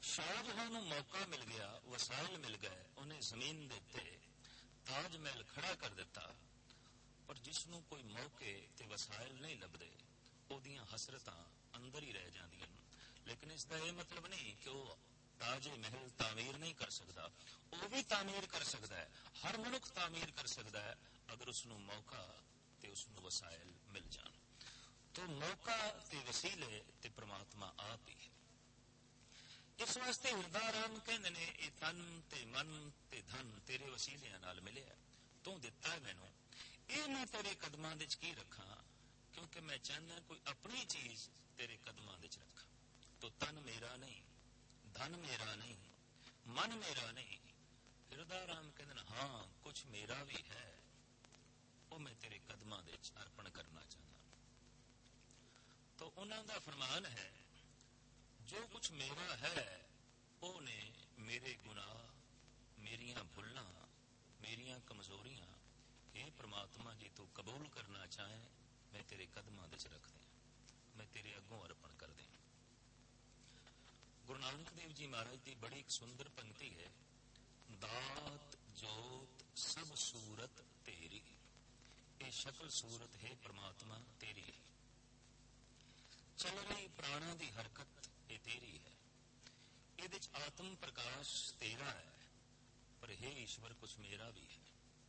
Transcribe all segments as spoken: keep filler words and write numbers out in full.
ਸ਼ਾਹਜਹਾਂ ਨੂੰ ਮੌਕਾ ਮਿਲ ਗਿਆ, ਵਸਾਇਲ ਮਿਲ ਗਏ, ਉਹਨੇ ਜ਼ਮੀਨ ਦੇ ਉੱਤੇ ਤਾਜ ਮਹਿਲ ਖੜਾ ਕਰ ਦਿੱਤਾ, ਪਰ ਜਿਸ ਨੂੰ ਕੋਈ ਮੌਕੇ ਤੇ ਵਸਾਇਲ ਨਹੀਂ ਲੱਭਦੇ ਉਹਦੀਆਂ ਹਸਰਤਾਂ ਅੰਦਰ ਹੀ ਰਹਿ ਜਾਂਦੀਆਂ ਨੇ। ਲੇਕਿਨ ਇਸ ਦਾ ਇਹ ਮਤਲਬ ਨਹੀਂ ਕਿ ਉਹ ਤਾਜੇ ਮਹਿਲ ਤਾਮੀਰ ਨਹੀਂ ਕਰ ਸਕਦਾ, ਉਹ ਵੀ ਤਾਮੀਰ ਕਰ ਸਕਦਾ ਹੈ। ਹਰ ਮਨੁੱਖ ਤਾਮੀਰ ਕਰ ਸਕਦਾ ਹੈ ਅਗਰ ਉਸਨੂੰ ਮੌਕਾ ਤੇ ਉਸਨੂੰ ਵਸਾਇਲ ਮਿਲ ਜਾਣ। ਤੋ ਮੌਕਾ ਤੇ ਵਸੀਲੇ ਤੇ ਪ੍ਰਮਾਤਮਾ ਆਪ ਹੀ ਹੈ। ਇਸ ਵਾਸਤੇ ਹਿਰਦਾ ਰਾਮ ਕਹਿੰਦੇ ਨੇ ਇਹ ਤਨ ਤੇ ਮਨ ਤੇ ਧਨ ਤੇਰੇ ਵਸੀਲਿਆਂ ਨਾਲ ਮਿਲਿਆ, ਤੂੰ ਦਿੱਤਾ ਮੈਨੂੰ, ਇਹ ਮੈਂ ਤੇਰੇ ਕਦਮਾਂ ਦੇ ਚ ਕੀ ਰੱਖਾਂ, ਕਿਉਂਕਿ ਮੈਂ ਚਾਹੁੰਦਾ ਕੋਈ ਆਪਣੀ ਚੀਜ਼ ਤੇਰੇ ਕਦਮਾਂ ਦੇ ਚ ਰੱਖਾਂ। ਤੋ ਤਨ ਮੇਰਾ ਨਹੀਂ, ਧਨ ਮੇਰਾ ਨਹੀਂ, ਮਨ ਮੇਰਾ ਨਹੀਂ। ਹਿਰਦਾ ਰਾਮ ਕਹਿੰਦੇ ਨੇ ਹਾਂ ਕੁਛ ਮੇਰਾ ਵੀ ਹੈ, ਉਹ ਮੈਂ ਤੇਰੇ ਕਦਮਾਂ ਦੇ ਚ ਅਰਪਣ ਕਰਨਾ ਚਾਹੁੰਦਾ। ਤੋ ਉਹਨਾਂ ਦਾ ਫਰਮਾਨ ਹੈ ਜੋ ਕੁਛ ਮੇਰਾ ਹੈ ਉਹਨੇ ਮੇਰੇ ਗੁਨਾਹ, ਮੇਰੀਆਂ ਭੁੱਲਾਂ, ਮੇਰੀਆਂ ਕਮਜ਼ੋਰੀਆਂ, ਇਹ ਪ੍ਰਮਾਤਮਾ ਜੀ ਤੂੰ ਕਬੂਲ ਕਰਨਾ ਚਾਹੇ ਮੈਂ ਤੇਰੇ ਕਦਮਾਂ ਦੇ ਚ ਰੱਖ ਦਿਆਂ, ਮੈਂ ਤੇਰੇ ਅੱਗੋਂ ਅਰਪਣ ਕਰ ਦਿਆਂ। ਗੁਰੂ ਨਾਨਕ ਦੇਵ ਜੀ ਮਹਾਰਾਜ ਦੀ ਬੜੀ ਇੱਕ ਸੁੰਦਰ ਪੰਕਤੀ ਹੈ, ਦਾਤ ਜੋਤ ਸਭ ਸੂਰਤ ਤੇਰੀ, ਇਹ ਸ਼ਕਲ ਸੂਰਤ ਹੈ ਪ੍ਰਮਾਤਮਾ ਤੇਰੀ ਹੈ, ਚੱਲ ਰਹੀ ਪ੍ਰਾਣਾਂ ਦੀ ਹਰਕਤ ਇਹ ਤੇਰੀ ਹੈ, ਇਹਦੇ ਚ ਆਤਮ ਪ੍ਰਕਾਸ਼ ਤੇਰਾ ਹੈ, ਪਰ ਹੈ ਈਸ਼ਵਰ ਕੁਛ ਮੇਰਾ ਵੀ ਹੈ।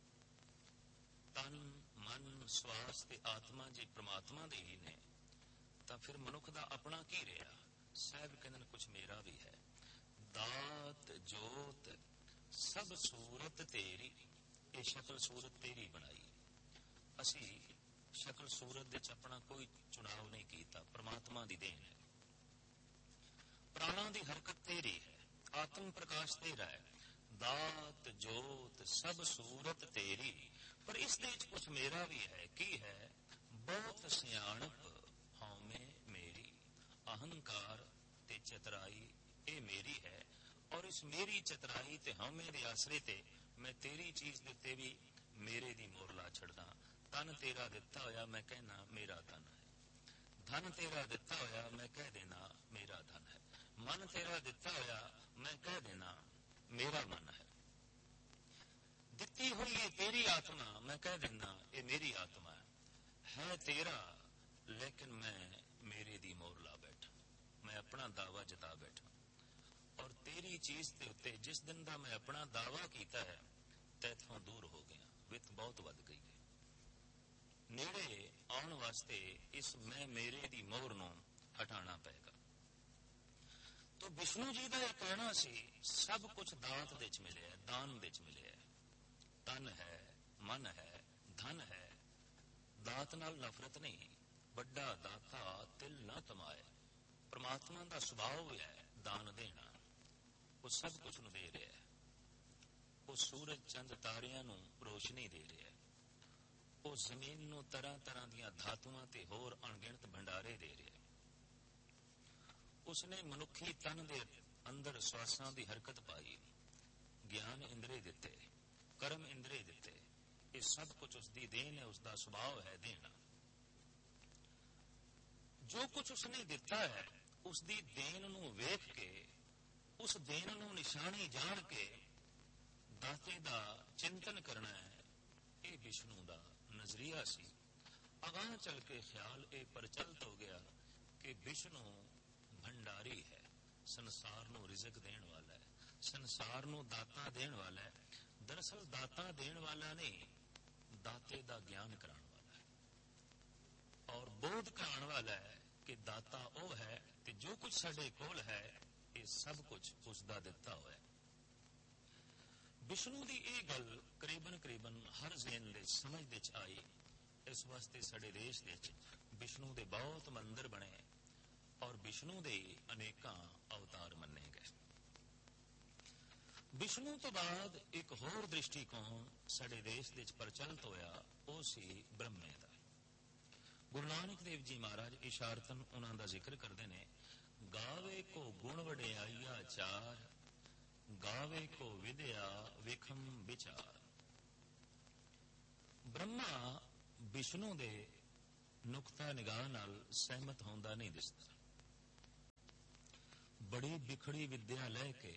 ਤਨ ਮਨ ਸਵਾਸ ਤੇ ਆਤਮਾ ਜੇ ਪ੍ਰਮਾਤਮਾ ਦੇ ਹੀ ਨੇ ਤਾਂ ਫਿਰ ਮਨੁੱਖ ਦਾ ਆਪਣਾ ਕੀ ਰਿਹਾ। ਸਾਹਿਬ ਕਹਿੰਦੇ ਨੇ ਕੁਛ ਮੇਰਾ ਵੀ ਹੈ। ਦਾਤ ਜੋਤ ਸਭ ਸੂਰਤ ਤੇਰੀ, ਇਹ ਸ਼ਕਲ ਸੂਰਤ ਤੇਰੀ ਬਣਾਈ। ਅਸੀਂ ਸ਼ਕਲ ਸੂਰਤ ਦੇ ਚ ਆਪਣਾ ਕੋਈ ਚੁਣਾਵ ਨਹੀਂ ਕੀਤਾ, ਪ੍ਰਮਾਤਮਾ ਦੀ ਦੇਣ ਹੈ। ਪ੍ਰਾਣਾਂ ਦੀ ਹਰਕਤ ਤੇਰੀ ਹੈ, ਆਤਮ ਪ੍ਰਕਾਸ਼ ਤੇਰਾ ਹੈ। ਦਾਤ ਜੋਤ ਸਭ ਸੂਰਤ ਤੇਰੀ, ਪਰ ਇਸ ਦੇ ਵਿੱਚ ਕੁਛ ਮੇਰਾ ਵੀ ਹੈ। ਕੀ ਹੈ? ਬਹੁਤ ਸਿਆਣਪ ਹਉਮੈ ਮੇਰੀ, ਅਹੰਕਾਰ ਤੇ ਚਤਰਾਈ ਇਹ ਮੇਰੀ ਹੈ, ਔਰ ਇਸ ਮੇਰੀ ਚਤਰਾਈ ਤੇ ਹਉਮੈ ਦੇ ਆਸਰੇ ਤੇ ਮੈਂ ਤੇਰੀ ਚੀਜ਼ ਦੇ ਉੱਤੇ ਵੀ ਮੇਰੇ ਦੀ ਮੋਹਰ ਲਾ ਛੱਡਦਾ। ਤਨ ਤੇਰਾ ਦਿੱਤਾ ਹੋਇਆ ਮੈਂ ਕਹਿਣਾ ਮੇਰਾ ਤਨ ਹੈ, ਧਨ ਤੇਰਾ ਦਿੱਤਾ ਹੋਇਆ ਮੈਂ ਕਹਿ ਦੇਣਾ ਮੇਰਾ ਧਨ ਹੈ, ਮਨ ਤੇਰਾ ਦਿੱਤਾ ਹੋਇਆ ਮੈਂ ਕਹਿ ਦੇਣਾ ਮੇਰਾ ਮਨ ਹੈ। ਦਿੱਤੀ ਹੋਈ ਇਹ ਤੇਰੀ ਆਤਮਾ ਮੈਂ ਕਹਿ ਦੇਣਾ ਇਹ ਮੇਰੀ ਆਤਮਾ ਹੈ। ਹੈ ਤੇਰਾ ਲੇਕਿਨ ਮੈਂ ਮੇਰੇ ਦੀ ਮੋਹਰ ਲਾ ਬੈਠਾ, ਮੈਂ ਆਪਣਾ ਦਾਵਾ ਜਤਾ ਬੈਠਾ। ਔਰ ਤੇਰੀ ਚੀਜ਼ ਦੇ ਉੱਤੇ ਜਿਸ ਦਿਨ ਦਾ ਮੈਂ ਆਪਣਾ ਦਾਵਾ ਕੀਤਾ ਹੈ ਤੈਥੋਂ ਦੂਰ ਹੋ ਗਿਆ, ਵਿੱਤ ਬਹੁਤ ਵੱਧ ਗਈ ਹੈ। ਨੇੜੇ ਆਉਣ ਵਾਸਤੇ ਇਸ ਮੈਂ ਮੇਰੇ ਦੀ ਮੋਹਰ ਨੂੰ ਹਟਾਉਣਾ ਪਏਗਾ। ਤੋ ਵਿਸ਼ਨੂੰ ਜੀ ਦਾ ਇਹ ਕਹਿਣਾ ਸੀ ਸਭ ਕੁਝ ਦਾਤ ਦੇ ਚ ਮਿਲਿਆ, ਦਾਨ ਦੇ ਚ ਮਿਲਿਆ। ਤਨ ਹੈ, ਮਨ ਹੈ, ਧਨ ਹੈ। ਦਾਤ ਨਾਲ ਨਫ਼ਰਤ ਨਹੀਂ, ਵੱਡਾ ਦਾਤਾ ਤਿਲ ਨਾ ਤਮਾਏ। ਪ੍ਰਮਾਤਮਾ ਦਾ ਸੁਭਾਅ ਹੈ ਦਾਨ ਦੇਣਾ, ਉਹ ਸਭ ਕੁਝ ਨੂੰ ਦੇ ਰਿਹਾ ਹੈ। ਉਹ ਸੂਰਜ ਚੰਦ ਤਾਰਿਆਂ ਨੂੰ ਰੋਸ਼ਨੀ ਦੇ ਰਿਹਾ ਹੈ, ਉਹ ਜ਼ਮੀਨ ਨੂੰ ਤਰ੍ਹਾਂ ਤਰ੍ਹਾਂ ਦੀਆਂ ਧਾਤੂਆਂ ਤੇ ਹੋਰ ਅਣਗਿਣਤ ਭੰਡਾਰੇ ਦੇ ਰਿਹਾ। ਉਸਨੇ ਮਨੁੱਖੀ ਤਨ ਦੇ ਅੰਦਰ ਸਵਾਸਾਂ ਦੀ ਹਰਕਤ ਪਾਈ, ਗਿਆਨ ਇੰਦਰੇ ਦਿੱਤੇ, ਕਰਮ ਇੰਦਰੇ ਦਿੱਤੇ। ਇਹ ਸਭ ਕੁਝ ਉਸਦੀ ਦੇਣ ਹੈ, ਉਸਦਾ ਸੁਭਾਅ ਹੈ ਦੇਣਾ। ਜੋ ਕੁਝ ਉਸਨੇ ਦਿੱਤਾ ਹੈ ਉਸਦੀ ਦੇਣ ਨੂੰ ਵੇਖ ਕੇ, ਉਸ ਦੇਣ ਨੂੰ ਨਿਸ਼ਾਨੀ ਜਾਣ ਕੇ ਦਾਤੇ ਦਾ ਚਿੰਤਨ ਕਰਨਾ ਹੈ। ਇਹ ਵਿਸ਼ਨੂੰ ਦਾ ਨਜ਼ਰੀਆ ਸੀ। ਅਗਾਂਹ ਚੱਲ ਕੇ ਖਿਆਲ ਇਹ ਪ੍ਰਚਲਿਤ ਹੋ ਗਿਆ ਕਿ ਵਿਸ਼ਨੂੰ ਭੰਡਾਰੀ ਹੈ, ਸੰਸਾਰ ਨੂੰ ਰਿਜ਼ਕ ਦੇਣ ਵਾਲਾ ਹੈ, ਸੰਸਾਰ ਨੂੰ ਦਾਤਾ ਦੇਣ ਵਾਲਾ ਹੈ। ਦਰਅਸਲ ਦਾਤਾ ਦੇਣ ਵਾਲਾ ਨਹੀਂ, ਦਾਤੇ ਦਾ ਗਿਆਨ ਕਰਾਉਣ ਵਾਲਾ ਹੈ ਔਰ ਬੋਧ ਕਰਾਉਣ ਵਾਲਾ ਹੈ ਕਿ ਦਾਤਾ ਉਹ ਹੈ ਤੇ ਜੋ ਕੁਝ ਸਾਡੇ ਕੋਲ ਹੈ ਇਹ ਸਭ ਕੁਝ ਉਸ ਦਾ ਦਿੱਤਾ ਹੋਇਆ। ਵਿਸ਼ਨੂੰ ਦੀ ਇਹ ਗੱਲ ਕਰੀਬਨ ਕਰੀਬਨ ਹਰ ਜ਼ੇਨ ਦੇ ਸਮਝ ਦੇ ਚ ਆਈ। ਇਸ ਵਾਸਤੇ ਸਾਡੇ ਦੇਸ਼ ਦੇ ਵਿੱਚ ਵਿਸ਼ਨੂੰ ਦੇ ਬਹੁਤ ਮੰਦਿਰ ਬਣੇ ਔਰ ਵਿਸ਼ਨੂੰ ਦੇ ਅਨੇਕਾਂ ਅਵਤਾਰ ਮੰਨੇ ਗਏ। ਵਿਸ਼ਨੂੰ ਤੋਂ ਬਾਅਦ ਇੱਕ ਹੋਰ ਦ੍ਰਿਸ਼ਟੀਕੋਣ ਸਾਡੇ ਦੇਸ਼ ਦੇ ਵਿੱਚ ਪ੍ਰਚਲਿਤ ਹੋਇਆ, ਉਹ ਸੀ ਬ੍ਰਹਮੇ ਦਾ। ਗੁਰੂ ਨਾਨਕ ਦੇਵ ਜੀ ਮਹਾਰਾਜ ਇਸ਼ਾਰਤਨ ਉਹਨਾਂ ਦਾ ਜ਼ਿਕਰ ਕਰਦੇ ਨੇ, ਗਾਵੇ ਕੋ ਗੁਣ ਵਡਿਆਈਆ ਚਾਰ, ਗਾਵੇ ਕੋ ਵਿਦਿਆ ਵਿਖਮ ਵਿਚਾਰ। ਬ੍ਰਹਮਾ ਵਿਸ਼ਨੂੰ ਦੇ ਨੁਕਤਾ ਨਿਗਾਹ ਨਾਲ ਸਹਿਮਤ ਹੁੰਦਾ ਨਹੀਂ ਦਿਸਦਾ। बड़ी बिखड़ी विद्या लैके,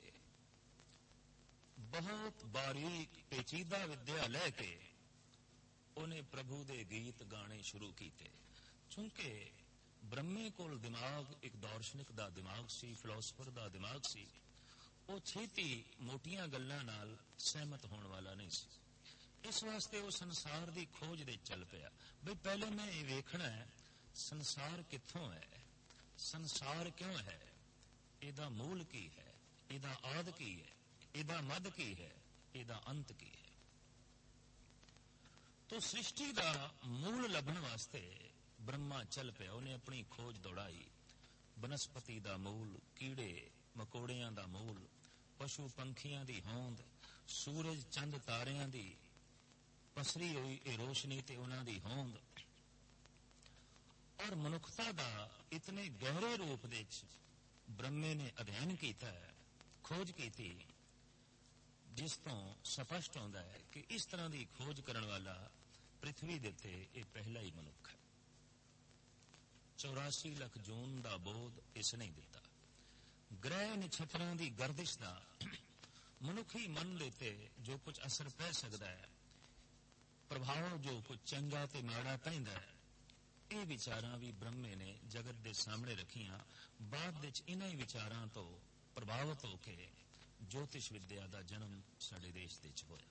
बहुत बारीक पेचीदा विद्या लैके उन्हें प्रभु दे गीत गाने शुरू किए। चूंकि ब्रह्मे कोल दिमाग एक दार्शनिक दा दिमाग सी, फिलोसफर दा दिमाग सी, वो छेती मोटियां गल्लां नाल सहमत होने वाला नहीं सी। इस वास्ते वो संसार की खोज दे चल पिया। बई पहले मैं ये वेखना है संसार कित्थों है, संसार क्यों है, इहदा मूल की है, इहदा आद की है, इहदा मद की है, इहदा अंत की है। तो सृष्टि का मूल लभण वास्ते ब्रह्मा चल पिया। उन्हें अपनी खोज दौड़ाई। बनस्पति का मूल, कीड़े मकोड़ियां का मूल, पशु पंखियां की होंद, सूरज चंद तारियां की पसरी हुई ए रोशनी ते उन्हां दी होंद, और मनुखता का इतने गहरे रूप दे ब्रह्मे ने अध्ययन किया है, खोज की थी, जिस तो स्पष्ट होता है कि इस तरह की खोज करने वाला पृथ्वी दे ते ये पहला ही मनुख है। चौरासी लख जून का बोध इसने दिता। ग्रह नक्षत्रों की गर्दिश का मनुखी मन देते जो कुछ असर पै सकता है, प्रभाव जो कुछ चंगा ते माड़ा पैंदा है, ये विचारां भी ब्रह्मे ने जगत के सामने रखियां। बाद विच इन्हां ही विचारां तो प्रभावित होकर ज्योतिष विद्या का जन्म साडे देश विच होया,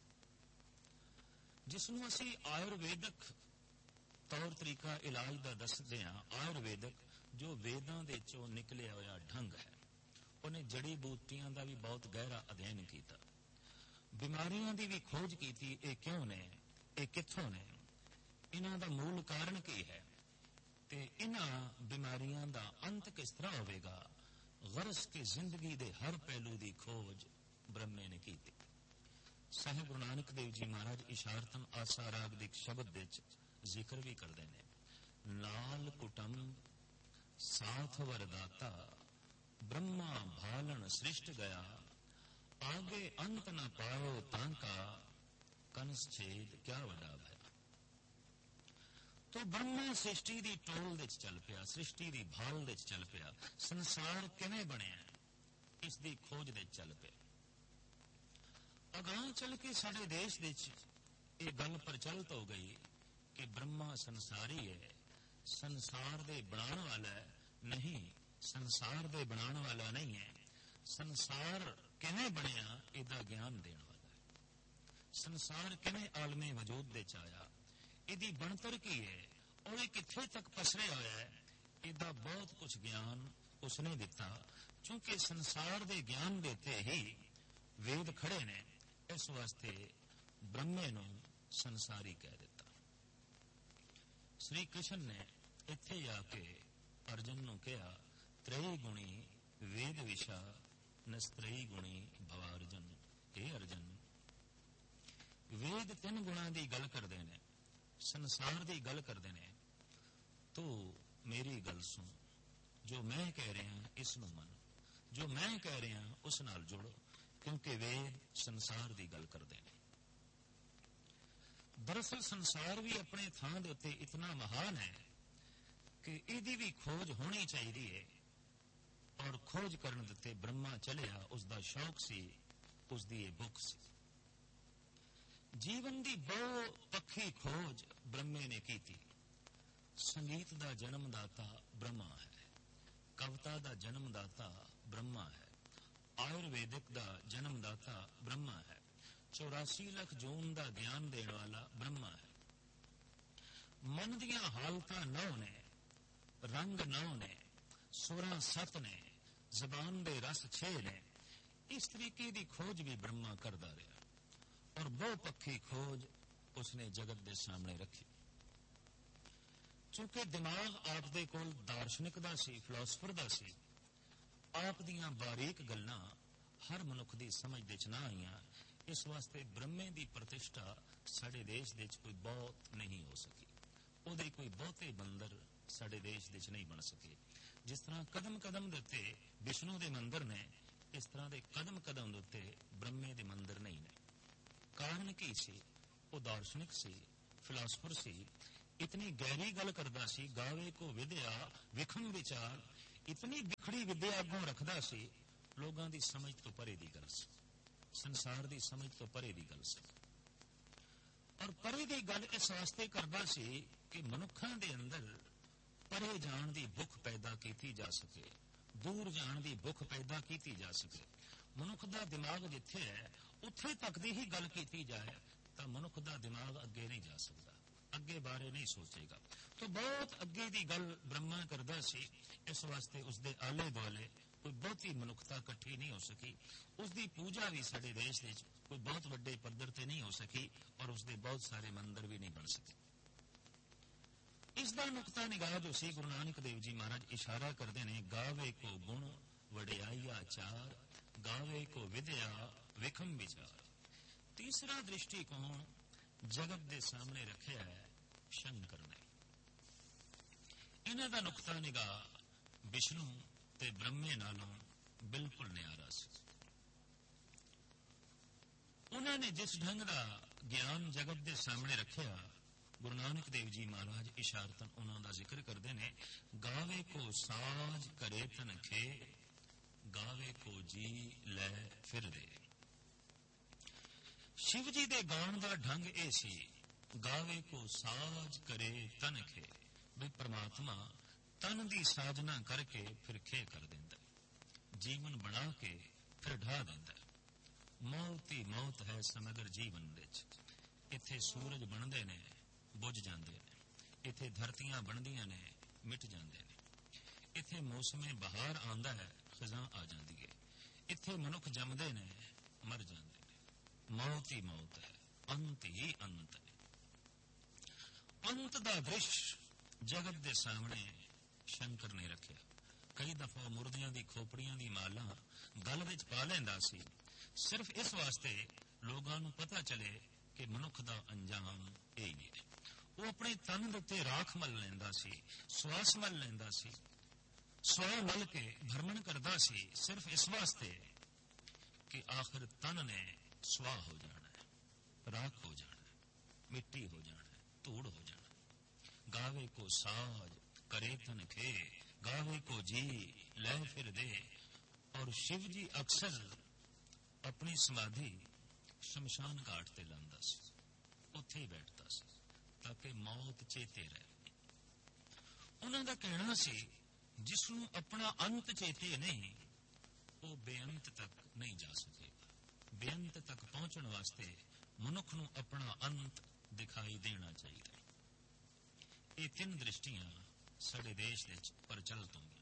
जिसनूं असीं आयुर्वेदक तौर तरीका इलाज का दसदे हां। आयुर्वेदक जो वेदां दे चों निकलिया होया ढंग है। उन्हें जड़ी बूटियां का भी बहुत गहरा अध्ययन किया, बीमारियां की भी खोज की थी। ये क्यों ने, ये कित्थों ने, इन्हां दा मूल कारण की है, ते इन्हां बीमारियां दा अंत किस तरह होवेगा। गरज की जिंदगी दे हर पहलू की खोज ब्रह्मे ने की थी। साहिब गुरु नानक देव जी महाराज इशारतन आसा राग दे शब्द विच जिक्र भी करते हैं, नाल कुटुंब साथ वरदाता, ब्रह्मा भालन सृष्ट गया, आगे अंत न पायो तांका, कंस छेद क्या वडा भया। तो ब्रह्मा सृष्टि की टोल दे चल पिया, सृष्टि की भाल दे चल पिया। संसार किवें बनिया इसकी खोज दे चल पिया। अगां चल के साडे देश दे ये गल प्रचलित हो गई कि ब्रह्मा संसारी है, संसार दे बनाने वाला है, नहीं संसार दे बनाने वाला नहीं है। संसार किवें बनिया इहदा ज्ञान देने वाला है। संसार किवें आलमे वजूद दे च आया, इहदी बनतर की है और ये कित्थे तक पसरिया होया है, इहदा बहुत कुछ ज्ञान उसने दिता। क्योंकि संसार दे ज्ञान देते ही वेद खड़े ने, इस वास्ते ब्रह्मे नूं संसारी कह दिता। श्री कृष्ण ने इत्थे आके अर्जुन नूं कहा, त्रयी गुणी वेद विशा नस्त्रयी गुणी भवार्जुन। हे अर्जुन, वेद तीन गुणा की गल करते हैं, संसार की गल करते हैं। तो मेरी गल सुन, जो मैं कह रहा इस नूं मन, जो मैं कह रहा उस नाल जुड़ो, क्योंकि वेद संसार की गल करते हैं। दरअसल संसार भी अपने थां दे उत्ते इतना महान है कि इहदी भी खोज होनी चाहिए है, और खोज करन दे ब्रह्मा चलिया, उसका शौक सी, उसकी ये भुख सी। जीवन की बहु पक्षी खोज ब्रह्मे ने की थी। संगीत का जन्मदाता ब्रह्मा है, कविता का जन्मदाता ब्रह्मा है, आयुर्वेदिक का जन्मदाता ब्रह्मा है, चौरासी लख जून का ज्ञान देने वाला ब्रह्मा है। मन दियां हालतां नौ ने, रंग नौ ने, सुरां सत ने, जबान दे रस छे ने। इस तरीके की खोज भी ब्रह्मा करता रहा, और बहुपक्षी खोज उसने जगत के सामने रखी। चूंकि दिमाग आप दे कोल दार्शनिक दा सी, फिलोसफर दा सी, आप दियां बारीक गल्लां हर मनुख की समझ दे च ना आईयां। इस वास्ते ब्रह्मे की प्रतिष्ठा साडे देश दे च कोई बहुत नहीं हो सकी, उहदे कोई बहुते मंदिर साडे देश दे च नहीं बन सके। जिस तरह कदम कदम दे उत्ते विष्णु के मंदिर ने, इस तरह के कदम कदम दे उत्ते ब्रह्मे के मंदिर नहीं ने। कारण की सी, वो दार्शनिक सी, फिलोसफर सी, इतनी गहरी गल करदा सी, गावे को विद्या विखम विचार, ਇਤਨੀ ਵਿਖੜੀ ਵਿਦਿਆ ਅੱਗੋਂ ਰੱਖਦਾ ਸੀ, ਲੋਕਾਂ ਦੀ ਸਮਝ ਤੋਂ ਪਰੇ ਦੀ ਗੱਲ ਸੀ, ਸੰਸਾਰ ਦੀ ਸਮਝ ਤੋਂ ਪਰੇ ਦੀ ਗੱਲ ਸੀ। ਔਰ ਪਰੇ ਦੀ ਗੱਲ ਇਸ ਵਾਸਤੇ ਕਰਦਾ ਸੀ ਕਿ ਮਨੁੱਖਾਂ ਦੇ ਅੰਦਰ ਪਰੇ ਜਾਣ ਦੀ ਭੁੱਖ ਪੈਦਾ ਕੀਤੀ ਜਾ ਸਕੇ, ਦੂਰ ਜਾਣ ਦੀ ਭੁੱਖ ਪੈਦਾ ਕੀਤੀ ਜਾ ਸਕੇ। ਮਨੁੱਖ ਦਾ ਦਿਮਾਗ ਜਿੱਥੇ ਹੈ ਉੱਥੇ ਤੱਕ ਦੀ ਹੀ ਗੱਲ ਕੀਤੀ ਜਾਏ ਤਾਂ ਮਨੁੱਖ ਦਾ ਦਿਮਾਗ ਅੱਗੇ ਨਹੀਂ ਜਾ ਸਕਦਾ, ਅੱਗੇ ਬਾਰੇ ਨਹੀਂ ਸੋਚੇਗਾ। ਤਾਂ ਬਹੁਤ ਅੱਗੇ ਦੀ ਗੱਲ ਬ੍ਰਹਮਾ ਕਰਦਾ ਸੀ, ਇਸ ਵਾਸਤੇ ਉਸਦੇ ਆਲੇ ਦੁਆਲੇ ਕੋਈ ਬਹੁਤੀ ਮਨੁੱਖਤਾ ਇਕੱਠੀ ਨਹੀਂ ਹੋ ਸਕੀ। ਉਸਦੀ ਪੂਜਾ ਵੀ ਸਾਡੇ ਦੇਸ਼ ਵਿੱਚ ਕੋਈ ਬਹੁਤ ਵੱਡੇ ਪੱਧਰ ਤੇ ਨਹੀਂ ਹੋ ਸਕੀ ਔਰ ਉਸਦੇ ਬਹੁਤ ਸਾਰੇ ਮੰਦਰ ਵੀ ਨਹੀਂ ਬਣ ਸਕੇ। ਇਸ ਦਾ ਨੁਕਤਾ ਨਿਗਾਹ ਜੋ ਸੀ, ਗੁਰੂ ਨਾਨਕ ਦੇਵ ਜੀ ਮਹਾਰਾਜ ਇਸ਼ਾਰਾ ਕਰਦੇ ਨੇ, ਗਾਵੇ ਕੋ ਗੁਣ ਵਡਿਆਈਆ ਚਾਰ, ਗਾਵੇ ਕੋ ਵਿਦਿਆ ਵਿਖਮ ਵਿਚਾਰ। ਤੀਸਰਾ ਦ੍ਰਿਸ਼ਟੀਕੋਣ ਜਗਤ ਦੇ ਸਾਹਮਣੇ ਰੱਖਿਆ ਹੈ ਸ਼ੰਕਰ ਨੇ। ਇਹਨਾਂ ਦਾ ਨੁਕਤਾ ਨਿਗਾਹ ਵਿਸ਼ਨੂੰ ਤੇ ਬ੍ਰਹਮੇ ਨਾਲੋਂ ਬਿਲਕੁਲ ਨਿਆਰਾ ਸੀ। ਉਹਨਾਂ ਨੇ ਜਿਸ ਢੰਗ ਦਾ ਗਿਆਨ ਜਗਤ ਦੇ ਸਾਹਮਣੇ ਰੱਖਿਆ, ਗੁਰੂ ਨਾਨਕ ਦੇਵ ਜੀ ਮਹਾਰਾਜ ਇਸ਼ਾਰਤਨ ਉਹਨਾਂ ਦਾ ਜ਼ਿਕਰ ਕਰਦੇ ਨੇ, ਗਾਵੇ ਕੋ ਸਾਜ ਕਰੇ ਤਨਖੇ, ਗਾਵੇ ਕੋ ਜੀ ਲੈ ਫਿਰਦੇ। ਸ਼ਿਵ ਜੀ ਦੇ ਗਾਉਣ ਦਾ ਢੰਗ ਇਹ ਸੀ, ਗਾਵੇ ਕੋ ਸਾਜ ਕਰੇ ਤਨਖੇ, ਵੀ ਪ੍ਰਮਾਤਮਾ ਤਨ ਦੀ ਸਾਜਨਾ ਕਰਕੇ ਫਿਰ ਖੇ ਕਰ ਦਿੰਦਾ, ਜੀਵਨ ਬਣਾ ਕੇ ਫਿਰ ਢਾ ਦਿੰਦਾ। ਮੌਤ ਹੀ ਮੌਤ ਹੈ ਸਮਗਰ ਜੀਵਨ ਵਿੱਚ। ਇੱਥੇ ਸੂਰਜ ਬਣਦੇ ਨੇ, ਬੁੱਝ ਜਾਂਦੇ ਨੇ, ਇੱਥੇ ਧਰਤੀਆਂ ਬਣਦੀਆਂ ਨੇ, ਮਿਟ ਜਾਂਦੇ ਨੇ, ਇੱਥੇ ਮੌਸਮੇ ਬਹਾਰ ਆਉਂਦਾ ਹੈ, ਖਜ਼ਾਂ ਆ ਜਾਂਦੀ ਹੈ, ਇੱਥੇ ਮਨੁੱਖ ਜੰਮਦੇ ਨੇ, ਮਰ ਜਾਂਦੇ ਨੇ। ਮੌਤ ਹੀ ਮੌਤ ਹੈ, ਅੰਤ ਹੀ ਅੰਤ ਹੈ। ਅੰਤ ਦਾ ਦ੍ਰਿਸ਼ ਜਗਤ ਦੇ ਸਾਹਮਣੇ ਸ਼ੰਕਰ ਨੇ ਰੱਖਿਆ। ਕਈ ਦਫਾ ਮੁਰਦਿਆਂ ਦੀ ਖੋਪੜੀਆਂ ਦੀ ਮਾਲਾ ਗਲ ਵਿੱਚ ਪਾ ਲੈਂਦਾ ਸੀ, ਸਿਰਫ ਇਸ ਵਾਸਤੇ ਲੋਕਾਂ ਨੂੰ ਪਤਾ ਚਲੇ ਕਿ ਮਨੁੱਖ ਦਾ ਅੰਜਾਮ ਇਹ ਹੀ ਹੈ। ਉਹ ਆਪਣੇ ਤਨ ਦੇ ਉੱਤੇ ਰਾਖ ਮਲ ਲੈਂਦਾ ਸੀ, ਸਵਾਸ ਮਲ ਲੈਂਦਾ ਸੀ, ਸਵਾਹ ਮਲ ਕੇ ਭਰਮਣ ਕਰਦਾ ਸੀ, ਸਿਰਫ ਇਸ ਵਾਸਤੇ ਕਿ ਆਖਿਰ ਤਨ ਨੇ ਸਵਾਹ ਹੋ ਜਾਣਾ ਹੈ, ਰਾਖ ਹੋ ਜਾਣਾ ਹੈ, ਮਿੱਟੀ ਹੋ ਜਾਣਾ ਹੈ, ਧੂੜ ਹੋ ਜਾਣਾ। ਗਾਵੇ ਕੋ ਸਾਜ ਕਰੇ ਤਨ ਖੇ, ਗਾਵੇ ਕੋ ਜੀ ਲੈ ਫਿਰ ਦੇ। ਔਰ ਸ਼ਿਵ ਜੀ ਅਕਸਰ ਆਪਣੀ ਸਮਾਧੀ ਸ਼ਮਸ਼ਾਨ ਘਾਟ ਤੇ ਲਾਉਂਦਾ ਸੀ, ਉੱਥੇ ਹੀ ਬੈਠਦਾ ਸੀ ਤਾਂ ਕਿ ਮੌਤ ਚੇਤੇ ਰਹੇ। ਉਹਨਾਂ ਦਾ ਕਹਿਣਾ ਸੀ, ਜਿਸ ਨੂੰ ਆਪਣਾ ਅੰਤ ਚੇਤੇ ਨਹੀਂ, ਉਹ ਬੇਅੰਤ ਤੱਕ ਨਹੀਂ ਜਾ ਸਕੇਗਾ। ਬੇਅੰਤ ਤੱਕ ਪਹੁੰਚਣ ਵਾਸਤੇ ਮਨੁੱਖ ਨੂੰ ਆਪਣਾ ਅੰਤ ਦਿਖਾਈ ਦੇਣਾ ਚਾਹੀਦਾ। ਇਹ ਤਿੰਨ ਦ੍ਰਿਸ਼ਟੀਆਂ ਸਾਡੇ ਦੇਸ਼ ਵਿੱਚ ਪ੍ਰਚਲਿਤ ਹੋਈਆਂ।